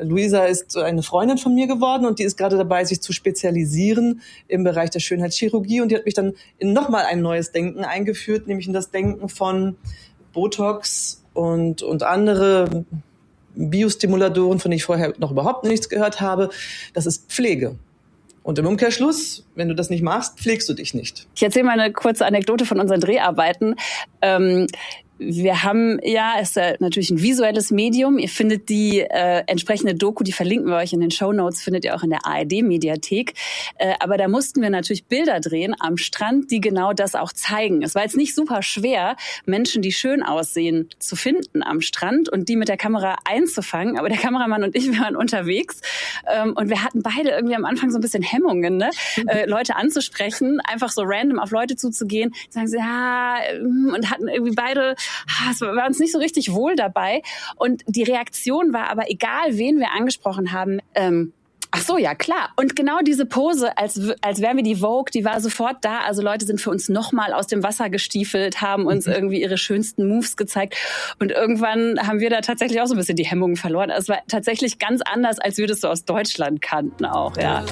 [SPEAKER 23] Luisa ist eine Freundin von mir geworden und die ist gerade dabei, sich zu spezialisieren im Bereich der Schönheitschirurgie. Und die hat mich dann in nochmal ein neues Denken eingeführt, nämlich in das Denken von Botox und, und andere Biostimulatoren, von denen ich vorher noch überhaupt nichts gehört habe. Das ist Pflege. Und im Umkehrschluss, wenn du das nicht machst, pflegst du dich nicht.
[SPEAKER 4] Ich erzähle mal eine kurze Anekdote von unseren Dreharbeiten. Ähm, Wir haben, ja, es ist ja natürlich ein visuelles Medium. Ihr findet die äh, entsprechende Doku, die verlinken wir euch in den Shownotes, findet ihr auch in der A R D-Mediathek. Äh, aber da mussten wir natürlich Bilder drehen am Strand, die genau das auch zeigen. Es war jetzt nicht super schwer, Menschen, die schön aussehen, zu finden am Strand und die mit der Kamera einzufangen. Aber der Kameramann und ich, wir waren unterwegs ähm, und wir hatten beide irgendwie am Anfang so ein bisschen Hemmungen, ne? äh, Leute anzusprechen, einfach so random auf Leute zuzugehen, sagen sie, ja, und hatten irgendwie beide es war uns nicht so richtig wohl dabei. Und die Reaktion war aber, egal wen wir angesprochen haben, ähm, ach so, ja, klar. Und genau diese Pose, als, als wären wir die Vogue, die war sofort da. Also Leute sind für uns nochmal aus dem Wasser gestiefelt, haben uns irgendwie ihre schönsten Moves gezeigt. Und irgendwann haben wir da tatsächlich auch so ein bisschen die Hemmungen verloren. Es war tatsächlich ganz anders, als wir das so aus Deutschland kannten auch, ja.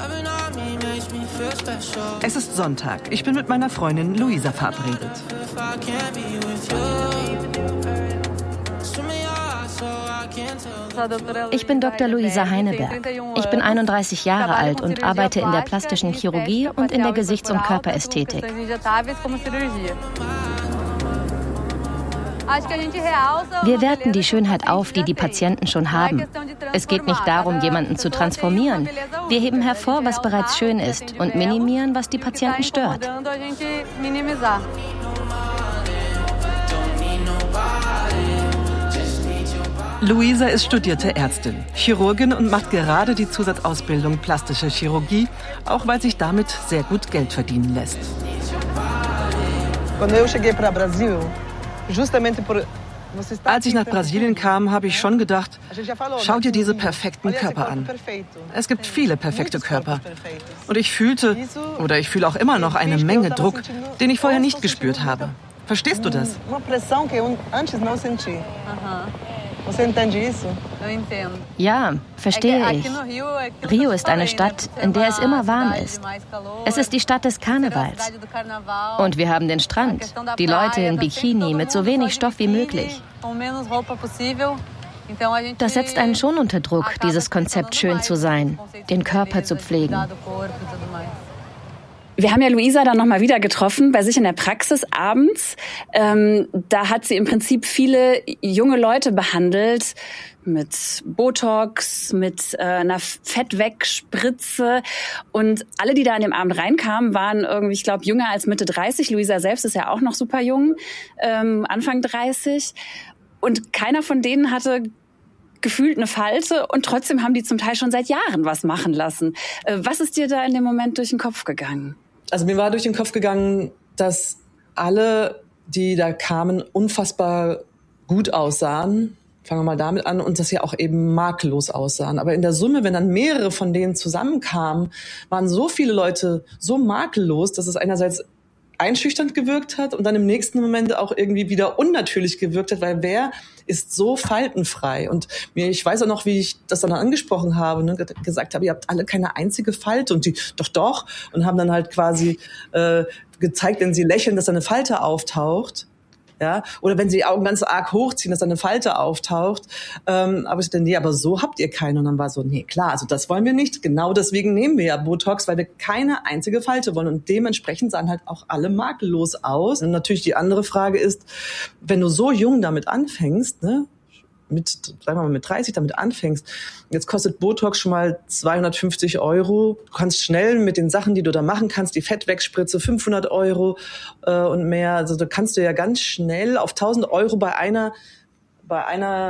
[SPEAKER 7] Es ist Sonntag. Ich bin mit meiner Freundin Luisa verabredet.
[SPEAKER 9] Ich bin Doktor Luisa Heineberg. Ich bin einunddreißig Jahre alt und arbeite in der plastischen Chirurgie und in der Gesichts- und Körperästhetik. Wir werten die Schönheit auf, die die Patienten schon haben. Es geht nicht darum, jemanden zu transformieren. Wir heben hervor, was bereits schön ist und minimieren, was die Patienten stört.
[SPEAKER 7] Luisa ist studierte Ärztin, Chirurgin und macht gerade die Zusatzausbildung plastische Chirurgie, auch weil sich damit sehr gut Geld verdienen lässt. Als ich nach Brasilien kam, habe ich schon gedacht, schau dir diese perfekten Körper an. Es gibt viele perfekte Körper. Und ich fühlte, oder ich fühle auch immer noch eine Menge Druck, den ich vorher nicht gespürt habe. Verstehst du das?
[SPEAKER 9] Ja, verstehe ich. Rio ist eine Stadt, in der es immer warm ist. Es ist die Stadt des Karnevals. Und wir haben den Strand, die Leute in Bikini mit so wenig Stoff wie möglich. Das setzt einen schon unter Druck, dieses Konzept schön zu sein, den Körper zu pflegen.
[SPEAKER 4] Wir haben ja Luisa dann nochmal wieder getroffen, bei sich in der Praxis abends. Ähm, da hat sie im Prinzip viele junge Leute behandelt mit Botox, mit äh, einer Fettwegspritze. Und alle, die da an dem Abend reinkamen, waren irgendwie, ich glaube, jünger als Mitte dreißig. Luisa selbst ist ja auch noch super jung, ähm, Anfang dreißig. Und keiner von denen hatte gefühlt eine Falte und trotzdem haben die zum Teil schon seit Jahren was machen lassen. Äh, was ist dir da in dem Moment durch den Kopf gegangen?
[SPEAKER 23] Also mir war durch den Kopf gegangen, dass alle, die da kamen, unfassbar gut aussahen. Fangen wir mal damit an. Und dass sie auch eben makellos aussahen. Aber in der Summe, wenn dann mehrere von denen zusammenkamen, waren so viele Leute so makellos, dass es einerseits einschüchternd gewirkt hat und dann im nächsten Moment auch irgendwie wieder unnatürlich gewirkt hat, weil wer ist so faltenfrei? Und mir, ich weiß auch noch, wie ich das dann angesprochen habe, ne, gesagt habe, ihr habt alle keine einzige Falte und die, doch, doch, und haben dann halt quasi äh, gezeigt, wenn sie lächeln, dass da eine Falte auftaucht. Ja, oder wenn sie die Augen ganz arg hochziehen, dass da eine Falte auftaucht. Ähm, aber ich dachte, nee, aber so habt ihr keine. Und dann war so, nee, klar, also das wollen wir nicht. Genau deswegen nehmen wir ja Botox, weil wir keine einzige Falte wollen. Und dementsprechend sahen halt auch alle makellos aus. Und natürlich die andere Frage ist, wenn du so jung damit anfängst, ne, mit, sagen wir mal, mit dreißig damit anfängst, jetzt kostet Botox schon mal zweihundertfünfzig Euro. Du kannst schnell mit den Sachen, die du da machen kannst, die Fettwegspritze fünfhundert Euro äh, und mehr. Also da kannst du ja ganz schnell auf tausend Euro bei einer, bei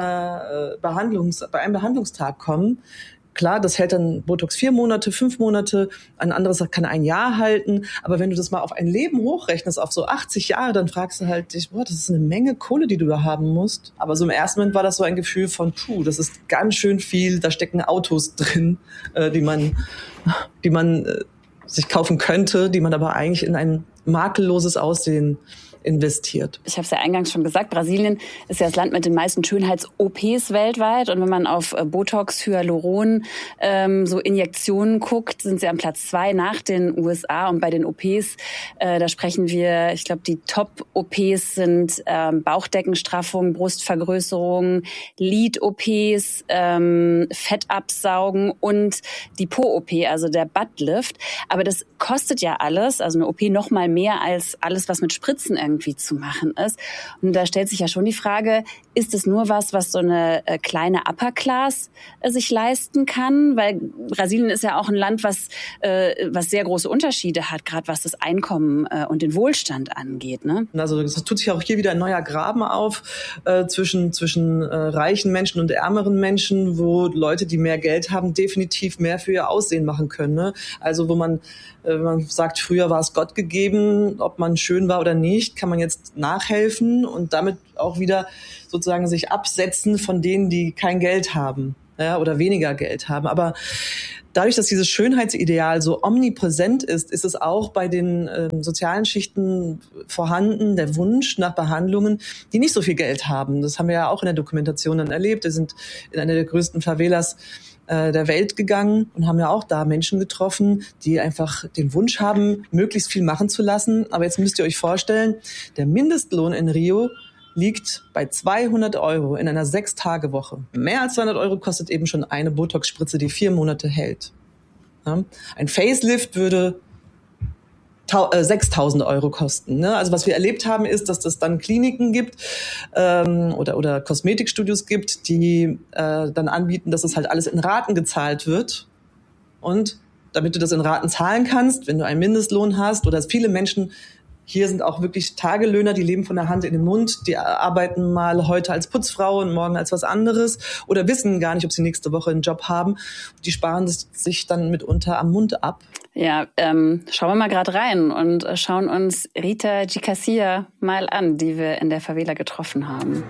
[SPEAKER 23] einer äh, Behandlungs, bei einem Behandlungstag kommen. Klar, das hält dann Botox vier Monate, fünf Monate, ein anderes kann ein Jahr halten. Aber wenn du das mal auf ein Leben hochrechnest, auf so achtzig Jahre, dann fragst du halt dich, boah, das ist eine Menge Kohle, die du da haben musst. Aber so im ersten Moment war das so ein Gefühl von, puh, das ist ganz schön viel, da stecken Autos drin, äh, die man, die man äh, sich kaufen könnte, die man aber eigentlich in ein makelloses Aussehen investiert.
[SPEAKER 4] Ich habe es ja eingangs schon gesagt, Brasilien ist ja das Land mit den meisten Schönheits-O Ps weltweit. Und wenn man auf Botox, Hyaluron, ähm, so Injektionen guckt, sind sie am Platz zwei nach den U S A. Und bei den O Ps, äh, da sprechen wir, ich glaube, die Top-O Ps sind ähm, Bauchdeckenstraffung, Brustvergrößerung, Lid-O Ps, ähm, Fettabsaugen und die Po-O P, also der Buttlift. Aber das kostet ja alles, also eine O P noch mal mehr als alles, was mit Spritzen irgendwie zu machen ist. Und da stellt sich ja schon die Frage, ist es nur was, was so eine äh, kleine Upper Class äh, sich leisten kann? Weil Brasilien ist ja auch ein Land, was, äh, was sehr große Unterschiede hat, gerade was das Einkommen äh, und den Wohlstand angeht. Ne?
[SPEAKER 23] Also es tut sich auch hier wieder ein neuer Graben auf äh, zwischen, zwischen äh, reichen Menschen und ärmeren Menschen, wo Leute, die mehr Geld haben, definitiv mehr für ihr Aussehen machen können. Ne? Also wo man Man sagt, früher war es Gott gegeben, ob man schön war oder nicht, kann man jetzt nachhelfen und damit auch wieder sozusagen sich absetzen von denen, die kein Geld haben, ja, oder weniger Geld haben. Aber dadurch, dass dieses Schönheitsideal so omnipräsent ist, ist es auch bei den äh, sozialen Schichten vorhanden, der Wunsch nach Behandlungen, die nicht so viel Geld haben. Das haben wir ja auch in der Dokumentation dann erlebt. Wir sind in einer der größten Favelas der Welt gegangen und haben ja auch da Menschen getroffen, die einfach den Wunsch haben, möglichst viel machen zu lassen. Aber jetzt müsst ihr euch vorstellen, der Mindestlohn in Rio liegt bei zweihundert Euro in einer Sechs-Tage-Woche. Mehr als zweihundert Euro kostet eben schon eine Botox-Spritze, die vier Monate hält. Ja? Ein Facelift würde sechstausend Euro kosten. Ne? Also was wir erlebt haben, ist, dass es dann Kliniken gibt ähm, oder, oder Kosmetikstudios gibt, die äh, dann anbieten, dass es halt alles in Raten gezahlt wird. Und damit du das in Raten zahlen kannst, wenn du einen Mindestlohn hast oder viele Menschen, hier sind auch wirklich Tagelöhner, die leben von der Hand in den Mund, die arbeiten mal heute als Putzfrau und morgen als was anderes oder wissen gar nicht, ob sie nächste Woche einen Job haben. Die sparen sich dann mitunter am Mund ab.
[SPEAKER 4] Ja, ähm, schauen wir mal gerade rein und schauen uns Rita Gicassia mal an, die wir in der Favela getroffen haben.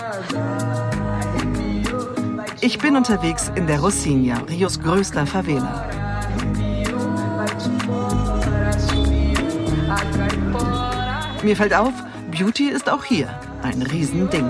[SPEAKER 7] Ich bin unterwegs in der Rocinha, Rios größter Favela. Mir fällt auf, Beauty ist auch hier ein Riesending.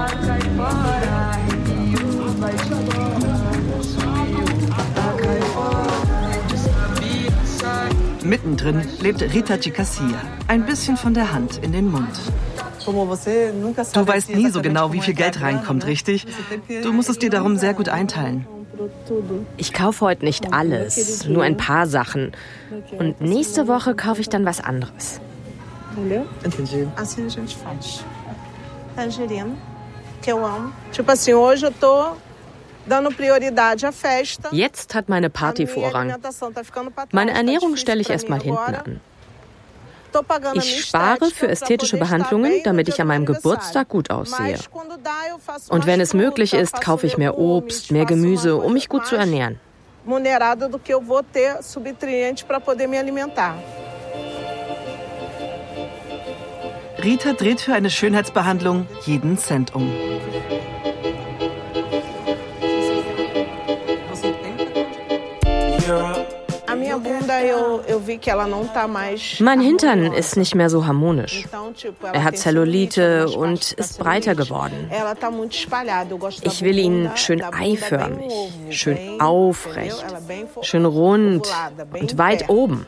[SPEAKER 7] Mittendrin lebt Rita Gicassia, ein bisschen von der Hand in den Mund. Du weißt nie so genau, wie viel Geld reinkommt, richtig? Du musst es dir darum sehr gut einteilen.
[SPEAKER 6] Ich kaufe heute nicht alles, nur ein paar Sachen. Und nächste Woche kaufe ich dann was anderes.
[SPEAKER 23] Entendi.
[SPEAKER 10] Assim a gente faz. Tangerina, que eu amo. Tipo assim, hoje eu tô dando prioridade à festa.
[SPEAKER 6] Jetzt hat meine Party Vorrang. Meine Ernährung stelle ich erstmal hinten an. Ich spare für ästhetische Behandlungen, damit ich an meinem Geburtstag gut aussehe. Und wenn es möglich ist, kaufe ich mehr Obst, mehr Gemüse, um mich gut zu ernähren.
[SPEAKER 10] Remunerada do que eu vou ter subnutrientes para poder me alimentar.
[SPEAKER 7] Rita dreht für eine Schönheitsbehandlung jeden Cent um.
[SPEAKER 6] Mein Hintern ist nicht mehr so harmonisch. Er hat Zellulite und ist breiter geworden. Ich will ihn schön eiförmig, schön aufrecht, schön rund und weit oben.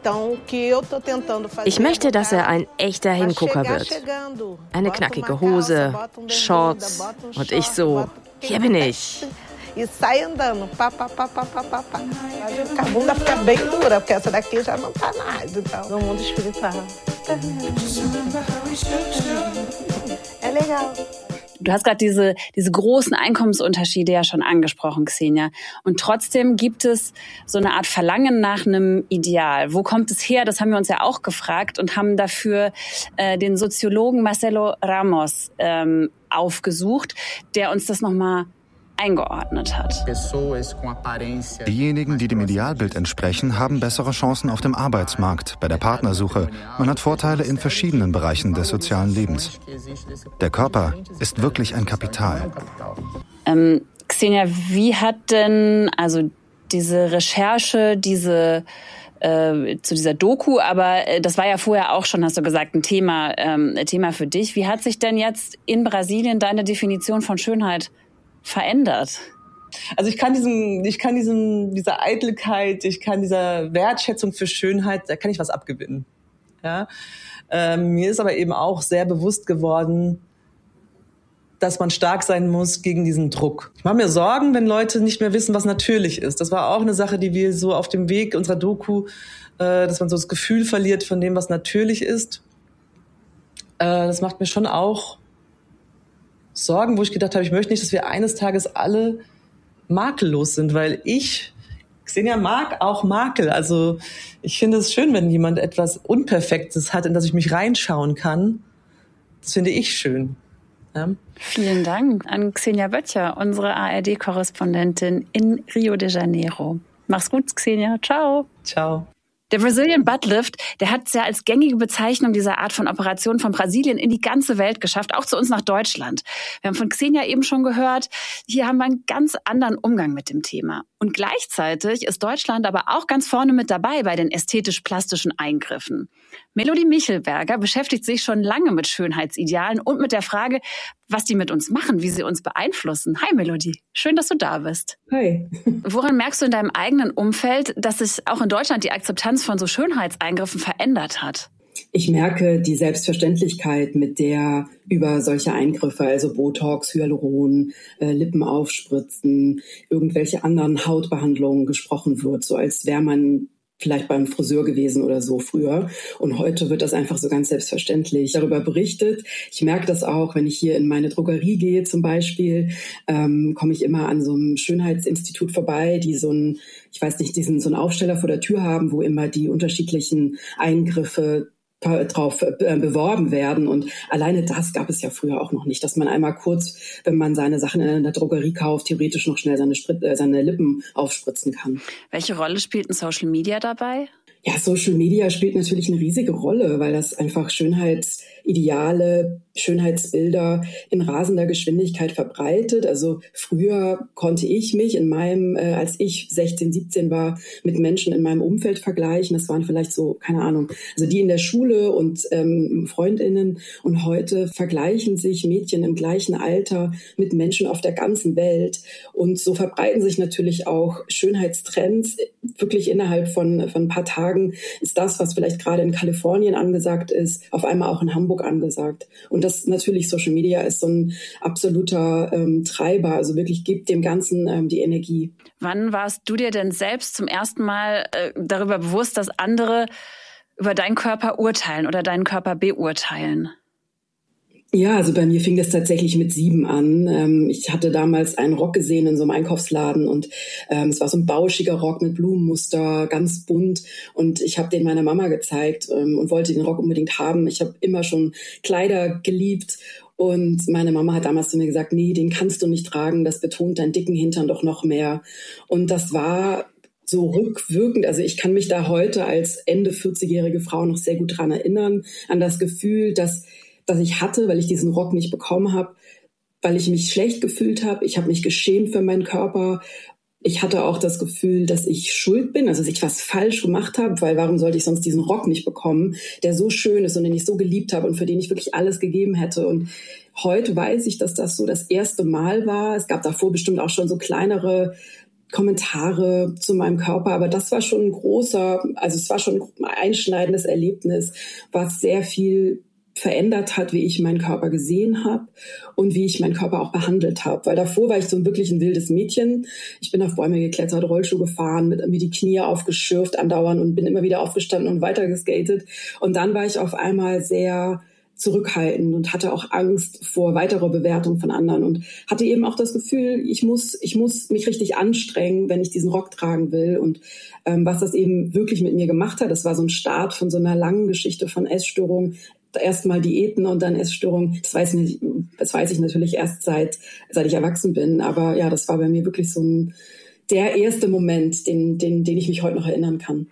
[SPEAKER 6] Ich möchte, dass er ein echter Hingucker wird. Eine knackige Hose, Shorts und ich so, hier bin ich.
[SPEAKER 10] E sai andando, pá, pá, pá, pá, pá, pá, pá. A bunda fica bem dura, porque essa daqui já não tá mais, então, no mundo espiritual. É legal.
[SPEAKER 4] Du hast gerade diese, diese großen Einkommensunterschiede ja schon angesprochen, Xenia. Und trotzdem gibt es so eine Art Verlangen nach einem Ideal. Wo kommt es her? Das haben wir uns ja auch gefragt und haben dafür äh, den Soziologen Marcelo Ramos ähm, aufgesucht, der uns das nochmal eingeordnet hat.
[SPEAKER 11] Diejenigen, die dem Idealbild entsprechen, haben bessere Chancen auf dem Arbeitsmarkt, bei der Partnersuche. Man hat Vorteile in verschiedenen Bereichen des sozialen Lebens. Der Körper ist wirklich ein Kapital.
[SPEAKER 4] Ähm, Xenia, wie hat denn also diese Recherche, diese äh, zu dieser Doku. Aber äh, das war ja vorher auch schon, hast du gesagt, ein Thema, ähm, ein Thema für dich. Wie hat sich denn jetzt in Brasilien deine Definition von Schönheit verändert?
[SPEAKER 23] Also ich kann diesen, ich kann diesen, dieser Eitelkeit, ich kann dieser Wertschätzung für Schönheit, da kann ich was abgewinnen. Ja, ähm, mir ist aber eben auch sehr bewusst geworden, dass man stark sein muss gegen diesen Druck. Ich mache mir Sorgen, wenn Leute nicht mehr wissen, was natürlich ist. Das war auch eine Sache, die wir so auf dem Weg unserer Doku, äh, dass man so das Gefühl verliert von dem, was natürlich ist. Äh, das macht mir schon auch Sorgen, wo ich gedacht habe, ich möchte nicht, dass wir eines Tages alle makellos sind, weil ich, Xenia, mag auch Makel. Also ich finde es schön, wenn jemand etwas Unperfektes hat, in das ich mich reinschauen kann. Das finde ich schön. Ja.
[SPEAKER 4] Vielen Dank an Xenia Böttcher, unsere A R D-Korrespondentin in Rio de Janeiro. Mach's gut, Xenia. Ciao.
[SPEAKER 23] Ciao.
[SPEAKER 4] Der Brazilian Butt Lift, der hat es ja als gängige Bezeichnung dieser Art von Operation von Brasilien in die ganze Welt geschafft, auch zu uns nach Deutschland. Wir haben von Xenia eben schon gehört, hier haben wir einen ganz anderen Umgang mit dem Thema. Und gleichzeitig ist Deutschland aber auch ganz vorne mit dabei bei den ästhetisch-plastischen Eingriffen. Melodie Michelberger beschäftigt sich schon lange mit Schönheitsidealen und mit der Frage, was die mit uns machen, wie sie uns beeinflussen. Hi Melodie, schön, dass du da bist.
[SPEAKER 5] Hi.
[SPEAKER 4] Woran merkst du in deinem eigenen Umfeld, dass sich auch in Deutschland die Akzeptanz von so Schönheitseingriffen verändert hat?
[SPEAKER 5] Ich merke die Selbstverständlichkeit, mit der über solche Eingriffe, also Botox, Hyaluron, äh, Lippen aufspritzen, irgendwelche anderen Hautbehandlungen gesprochen wird, so als wäre man vielleicht beim Friseur gewesen oder so früher. Und heute wird das einfach so ganz selbstverständlich darüber berichtet. Ich merke das auch, wenn ich hier in meine Drogerie gehe zum Beispiel, ähm, komme ich immer an so einem Schönheitsinstitut vorbei, die so ein, ich weiß nicht, diesen so einen Aufsteller vor der Tür haben, wo immer die unterschiedlichen Eingriffe drauf äh, beworben werden. Und alleine das gab es ja früher auch noch nicht, dass man einmal kurz, wenn man seine Sachen in der Drogerie kauft, theoretisch noch schnell seine, Sprit- äh, seine Lippen aufspritzen kann.
[SPEAKER 4] Welche Rolle spielt ein Social Media dabei?
[SPEAKER 5] Ja, Social Media spielt natürlich eine riesige Rolle, weil das einfach Schönheitsideale, Schönheitsbilder in rasender Geschwindigkeit verbreitet. Also früher konnte ich mich in meinem, äh, als ich sechzehn, siebzehn war, mit Menschen in meinem Umfeld vergleichen. Das waren vielleicht so, keine Ahnung, also die in der Schule und ähm, FreundInnen. Und heute vergleichen sich Mädchen im gleichen Alter mit Menschen auf der ganzen Welt. Und so verbreiten sich natürlich auch Schönheitstrends wirklich innerhalb von, von ein paar Tagen. Ist das, was vielleicht gerade in Kalifornien angesagt ist, auf einmal auch in Hamburg angesagt. Und das natürlich, Social Media ist so ein absoluter ähm, Treiber, also wirklich gibt dem Ganzen ähm, die Energie.
[SPEAKER 4] Wann warst du dir denn selbst zum ersten Mal äh, darüber bewusst, dass andere über deinen Körper urteilen oder deinen Körper beurteilen?
[SPEAKER 5] Ja, also bei mir fing das tatsächlich mit sieben an. Ich hatte damals einen Rock gesehen in so einem Einkaufsladen und ähm, es war so ein bauschiger Rock mit Blumenmuster, ganz bunt. Und ich habe den meiner Mama gezeigt ähm, und wollte den Rock unbedingt haben. Ich habe immer schon Kleider geliebt. Und meine Mama hat damals zu mir gesagt, nee, den kannst du nicht tragen, das betont deinen dicken Hintern doch noch mehr. Und das war so rückwirkend, also ich kann mich da heute als Ende vierzigjährige Frau noch sehr gut dran erinnern, an das Gefühl, dass das ich hatte, weil ich diesen Rock nicht bekommen habe, weil ich mich schlecht gefühlt habe. Ich habe mich geschämt für meinen Körper. Ich hatte auch das Gefühl, dass ich schuld bin, also dass ich was falsch gemacht habe, weil warum sollte ich sonst diesen Rock nicht bekommen, der so schön ist und den ich so geliebt habe und für den ich wirklich alles gegeben hätte. Und heute weiß ich, dass das so das erste Mal war. Es gab davor bestimmt auch schon so kleinere Kommentare zu meinem Körper, aber das war schon ein großer, also es war schon ein einschneidendes Erlebnis, was sehr viel verändert hat, wie ich meinen Körper gesehen habe und wie ich meinen Körper auch behandelt habe. Weil davor war ich so ein wirklich ein wildes Mädchen. Ich bin auf Bäume geklettert, Rollschuh gefahren, mit mir die Knie aufgeschürft andauernd und bin immer wieder aufgestanden und weiter geskatet. Und dann war ich auf einmal sehr zurückhaltend und hatte auch Angst vor weiterer Bewertung von anderen und hatte eben auch das Gefühl, ich muss, ich muss mich richtig anstrengen, wenn ich diesen Rock tragen will. Und ähm, was das eben wirklich mit mir gemacht hat, das war so ein Start von so einer langen Geschichte von Essstörungen. Erstmal Diäten und dann Essstörungen. Das weiß ich, das weiß ich natürlich erst seit, seit ich erwachsen bin. Aber ja, das war bei mir wirklich so ein, der erste Moment, den, den, den ich mich heute noch erinnern kann.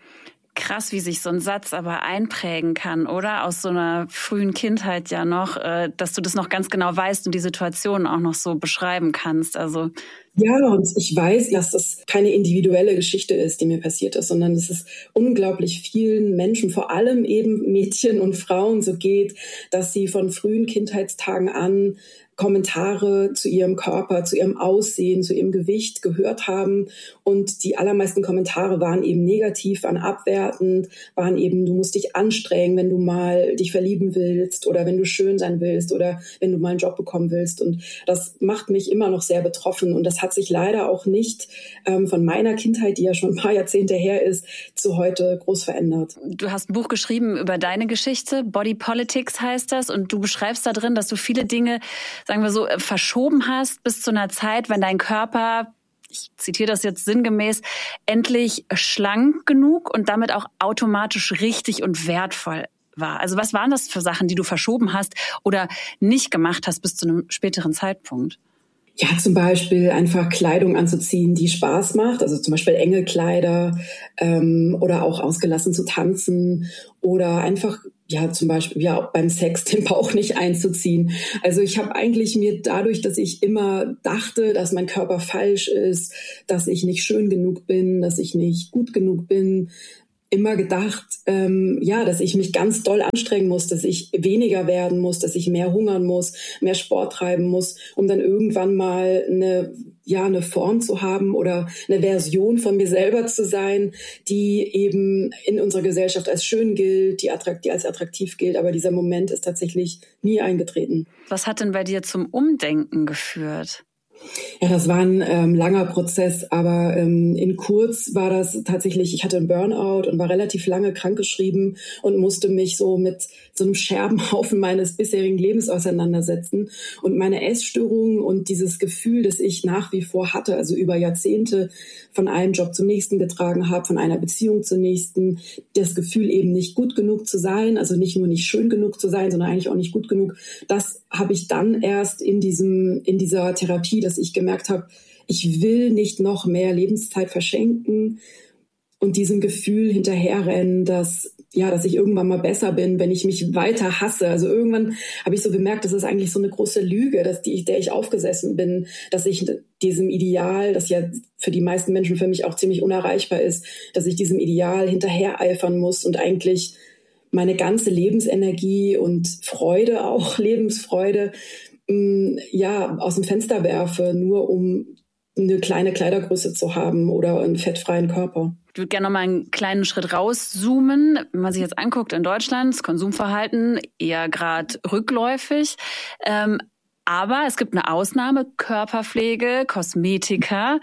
[SPEAKER 4] Krass, wie sich so ein Satz aber einprägen kann, oder? Aus so einer frühen Kindheit ja noch, dass du das noch ganz genau weißt und die Situation auch noch so beschreiben kannst. Also
[SPEAKER 5] ja, und ich weiß, dass das keine individuelle Geschichte ist, die mir passiert ist, sondern dass es unglaublich vielen Menschen, vor allem eben Mädchen und Frauen so geht, dass sie von frühen Kindheitstagen an Kommentare zu ihrem Körper, zu ihrem Aussehen, zu ihrem Gewicht gehört haben. Und die allermeisten Kommentare waren eben negativ, waren abwertend, waren eben, du musst dich anstrengen, wenn du mal dich verlieben willst oder wenn du schön sein willst oder wenn du mal einen Job bekommen willst. Und das macht mich immer noch sehr betroffen. Und das hat sich leider auch nicht ähm, von meiner Kindheit, die ja schon ein paar Jahrzehnte her ist, zu heute groß verändert.
[SPEAKER 4] Du hast ein Buch geschrieben über deine Geschichte, Body Politics heißt das. Und du beschreibst da drin, dass du viele Dinge, sagen wir so, verschoben hast bis zu einer Zeit, wenn dein Körper, ich zitiere das jetzt sinngemäß, endlich schlank genug und damit auch automatisch richtig und wertvoll war. Also was waren das für Sachen, die du verschoben hast oder nicht gemacht hast bis zu einem späteren Zeitpunkt?
[SPEAKER 5] Ja, zum Beispiel einfach Kleidung anzuziehen, die Spaß macht, also zum Beispiel enge Kleider ähm, oder auch ausgelassen zu tanzen oder einfach, ja, zum Beispiel ja auch beim Sex den Bauch nicht einzuziehen. Also ich habe eigentlich mir dadurch, dass ich immer dachte, dass mein Körper falsch ist, dass ich nicht schön genug bin, dass ich nicht gut genug bin, immer gedacht, ähm, ja, dass ich mich ganz doll anstrengen muss, dass ich weniger werden muss, dass ich mehr hungern muss, mehr Sport treiben muss, um dann irgendwann mal eine, ja, eine Form zu haben oder eine Version von mir selber zu sein, die eben in unserer Gesellschaft als schön gilt, die, attrakt, die als attraktiv gilt. Aber dieser Moment ist tatsächlich nie eingetreten.
[SPEAKER 4] Was hat denn bei dir zum Umdenken geführt?
[SPEAKER 5] Ja, das war ein ähm, langer Prozess, aber ähm, in kurz war das tatsächlich, ich hatte einen Burnout und war relativ lange krankgeschrieben und musste mich so mit so einem Scherbenhaufen meines bisherigen Lebens auseinandersetzen. Und meine Essstörungen und dieses Gefühl, das ich nach wie vor hatte, also über Jahrzehnte von einem Job zum nächsten getragen habe, von einer Beziehung zur nächsten, das Gefühl eben nicht gut genug zu sein, also nicht nur nicht schön genug zu sein, sondern eigentlich auch nicht gut genug, das habe ich dann erst in diesem in dieser Therapie, dass ich gemerkt habe, ich will nicht noch mehr Lebenszeit verschenken und diesem Gefühl hinterherrennen, dass ja, dass ich irgendwann mal besser bin, wenn ich mich weiter hasse. Also irgendwann habe ich so gemerkt, das ist eigentlich so eine große Lüge, dass die, der ich aufgesessen bin, dass ich diesem Ideal, das ja für die meisten Menschen für mich auch ziemlich unerreichbar ist, dass ich diesem Ideal hinterhereifern muss und eigentlich meine ganze Lebensenergie und Freude, auch Lebensfreude, mh, ja, aus dem Fenster werfe, nur um eine kleine Kleidergröße zu haben oder einen fettfreien Körper.
[SPEAKER 4] Ich würde gerne noch mal einen kleinen Schritt rauszoomen. Wenn man sich jetzt anguckt in Deutschland, das Konsumverhalten eher gerade rückläufig. Ähm, aber es gibt eine Ausnahme, Körperpflege, Kosmetika.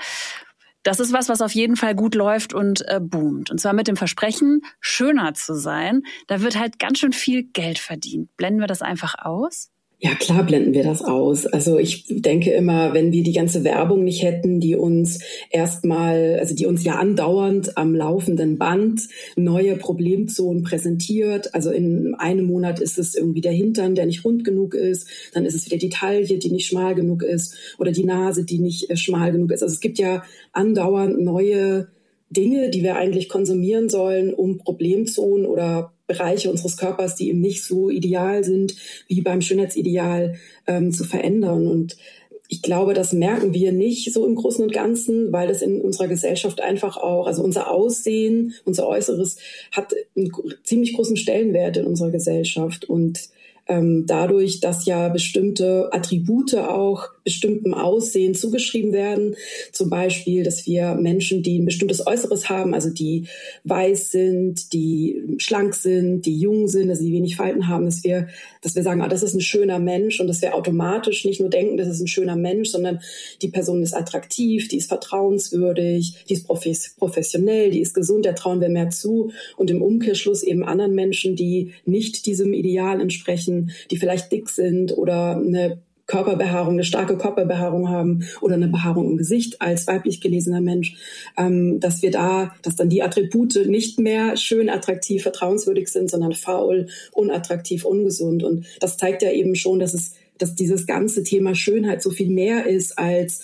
[SPEAKER 4] Das ist was, was auf jeden Fall gut läuft und äh, boomt. Und zwar mit dem Versprechen, schöner zu sein. Da wird halt ganz schön viel Geld verdient. Blenden wir das einfach aus?
[SPEAKER 5] Ja, klar blenden wir das aus. Also ich denke immer, wenn wir die ganze Werbung nicht hätten, die uns erstmal, also die uns ja andauernd am laufenden Band neue Problemzonen präsentiert. Also in einem Monat ist es irgendwie der Hintern, der nicht rund genug ist. Dann ist es wieder die Taille, die nicht schmal genug ist. Oder die Nase, die nicht äh, schmal genug ist. Also es gibt ja andauernd neue Dinge, die wir eigentlich konsumieren sollen, um Problemzonen oder Bereiche unseres Körpers, die eben nicht so ideal sind wie beim Schönheitsideal, ähm, zu verändern. Und ich glaube, das merken wir nicht so im Großen und Ganzen, weil das in unserer Gesellschaft einfach auch, also unser Aussehen, unser Äußeres hat einen ziemlich großen Stellenwert in unserer Gesellschaft. Und ähm, dadurch, dass ja bestimmte Attribute auch bestimmtem Aussehen zugeschrieben werden, zum Beispiel, dass wir Menschen, die ein bestimmtes Äußeres haben, also die weiß sind, die schlank sind, die jung sind, dass sie wenig Falten haben, dass wir, dass wir sagen, ah, das ist ein schöner Mensch und dass wir automatisch nicht nur denken, das ist ein schöner Mensch, sondern die Person ist attraktiv, die ist vertrauenswürdig, die ist professionell, die ist gesund, der trauen wir mehr zu und im Umkehrschluss eben anderen Menschen, die nicht diesem Ideal entsprechen, die vielleicht dick sind oder eine Körperbehaarung, eine starke Körperbehaarung haben oder eine Behaarung im Gesicht als weiblich gelesener Mensch, ähm, dass wir da, dass dann die Attribute nicht mehr schön, attraktiv, vertrauenswürdig sind, sondern faul, unattraktiv, ungesund. Und das zeigt ja eben schon, dass es, dass dieses ganze Thema Schönheit so viel mehr ist als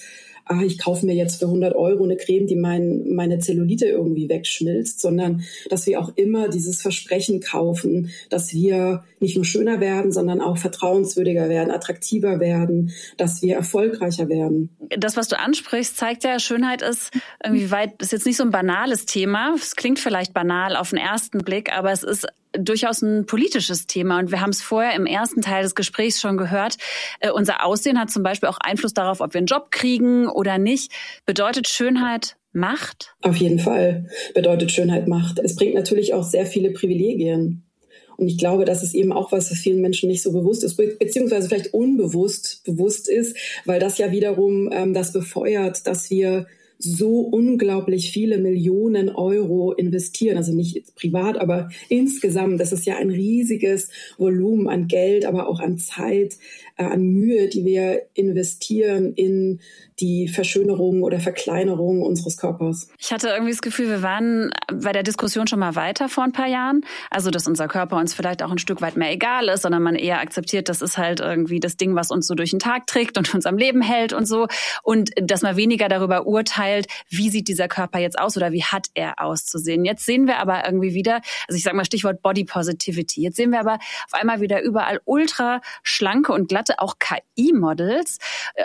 [SPEAKER 5] ah, ich kaufe mir jetzt für hundert Euro eine Creme, die mein, meine Zellulite irgendwie wegschmilzt, sondern dass wir auch immer dieses Versprechen kaufen, dass wir nicht nur schöner werden, sondern auch vertrauenswürdiger werden, attraktiver werden, dass wir erfolgreicher werden.
[SPEAKER 4] Das, was du ansprichst, zeigt ja, Schönheit ist irgendwie weit, ist jetzt nicht so ein banales Thema. Es klingt vielleicht banal auf den ersten Blick, aber es ist durchaus ein politisches Thema. Und wir haben es vorher im ersten Teil des Gesprächs schon gehört. Äh, unser Aussehen hat zum Beispiel auch Einfluss darauf, ob wir einen Job kriegen oder nicht. Bedeutet Schönheit Macht?
[SPEAKER 5] Auf jeden Fall bedeutet Schönheit Macht. Es bringt natürlich auch sehr viele Privilegien. Und ich glaube, das ist eben auch was, was vielen Menschen nicht so bewusst ist, beziehungsweise vielleicht unbewusst bewusst ist, weil das ja wiederum ähm, das befeuert, dass wir so unglaublich viele Millionen Euro investieren, also nicht privat, aber insgesamt. Das ist ja ein riesiges Volumen an Geld, aber auch an Zeit, äh, an Mühe, die wir investieren in die Verschönerung oder Verkleinerung unseres Körpers.
[SPEAKER 4] Ich hatte irgendwie das Gefühl, wir waren bei der Diskussion schon mal weiter vor ein paar Jahren. Also, dass unser Körper uns vielleicht auch ein Stück weit mehr egal ist, sondern man eher akzeptiert, das ist halt irgendwie das Ding, was uns so durch den Tag trägt und uns am Leben hält und so. Und dass man weniger darüber urteilt, wie sieht dieser Körper jetzt aus oder wie hat er auszusehen. Jetzt sehen wir aber irgendwie wieder, also ich sage mal Stichwort Body Positivity, jetzt sehen wir aber auf einmal wieder überall ultra schlanke und glatte, auch K I-Models.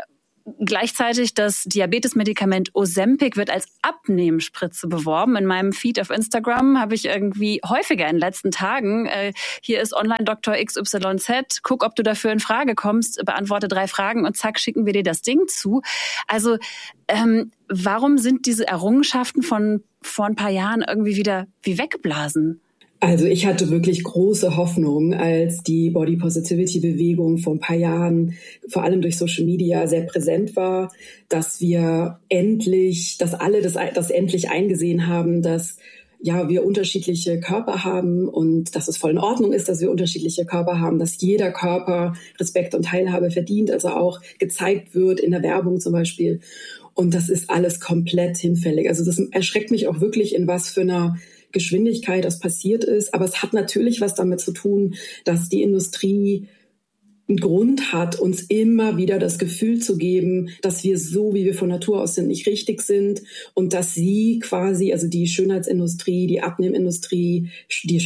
[SPEAKER 4] Gleichzeitig das Diabetesmedikament Ozempic wird als Abnehmspritze beworben. In meinem Feed auf Instagram habe ich irgendwie häufiger in den letzten Tagen, äh, hier ist Online-Doktor X Y Z, guck, ob du dafür in Frage kommst, beantworte drei Fragen und zack, schicken wir dir das Ding zu. Also ähm, warum sind diese Errungenschaften von vor ein paar Jahren irgendwie wieder wie weggeblasen?
[SPEAKER 5] Also ich hatte wirklich große Hoffnung, als die Body Positivity Bewegung vor ein paar Jahren, vor allem durch Social Media, sehr präsent war, dass wir endlich, dass alle das, das endlich eingesehen haben, dass ja wir unterschiedliche Körper haben und dass es voll in Ordnung ist, dass wir unterschiedliche Körper haben, dass jeder Körper Respekt und Teilhabe verdient, also auch gezeigt wird in der Werbung zum Beispiel. Und das ist alles komplett hinfällig. Also das erschreckt mich auch wirklich, in was für einer Geschwindigkeit das passiert ist. Aber es hat natürlich was damit zu tun, dass die Industrie einen Grund hat, uns immer wieder das Gefühl zu geben, dass wir so, wie wir von Natur aus sind, nicht richtig sind und dass sie quasi, also die Schönheitsindustrie, die Abnehmindustrie, die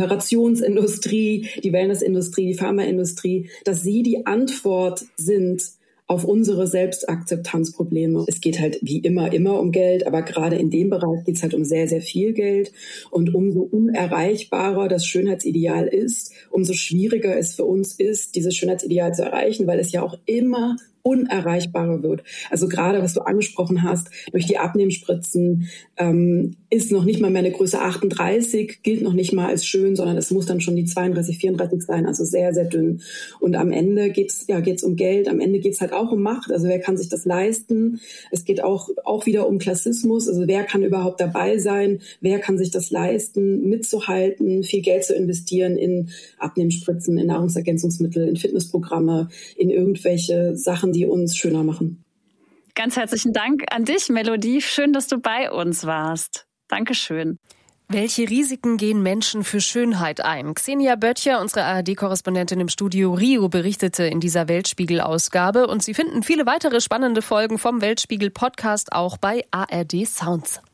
[SPEAKER 5] Schönheitsoperationsindustrie, die Wellnessindustrie, die Pharmaindustrie, dass sie die Antwort sind auf unsere Selbstakzeptanzprobleme. Es geht halt wie immer, immer um Geld, aber gerade in dem Bereich geht es halt um sehr, sehr viel Geld. Und umso unerreichbarer das Schönheitsideal ist, umso schwieriger es für uns ist, dieses Schönheitsideal zu erreichen, weil es ja auch immer unerreichbarer wird. Also gerade, was du angesprochen hast, durch die Abnehmspritzen ähm, ist noch nicht mal mehr eine Größe achtunddreißig, gilt noch nicht mal als schön, sondern es muss dann schon die zweiunddreißig, vierunddreißig sein, also sehr, sehr dünn. Und am Ende geht's ja geht's um Geld, am Ende geht's halt auch um Macht, also wer kann sich das leisten? Es geht auch auch wieder um Klassismus, also wer kann überhaupt dabei sein? Wer kann sich das leisten, mitzuhalten, viel Geld zu investieren in Abnehmspritzen, in Nahrungsergänzungsmittel, in Fitnessprogramme, in irgendwelche Sachen, die uns schöner machen.
[SPEAKER 4] Ganz herzlichen Dank an dich, Melodie. Schön, dass du bei uns warst. Dankeschön.
[SPEAKER 2] Welche Risiken gehen Menschen für Schönheit ein? Xenia Böttcher, unsere A R D-Korrespondentin im Studio Rio, berichtete in dieser Weltspiegel-Ausgabe. Und Sie finden viele weitere spannende Folgen vom Weltspiegel-Podcast auch bei A R D Sounds.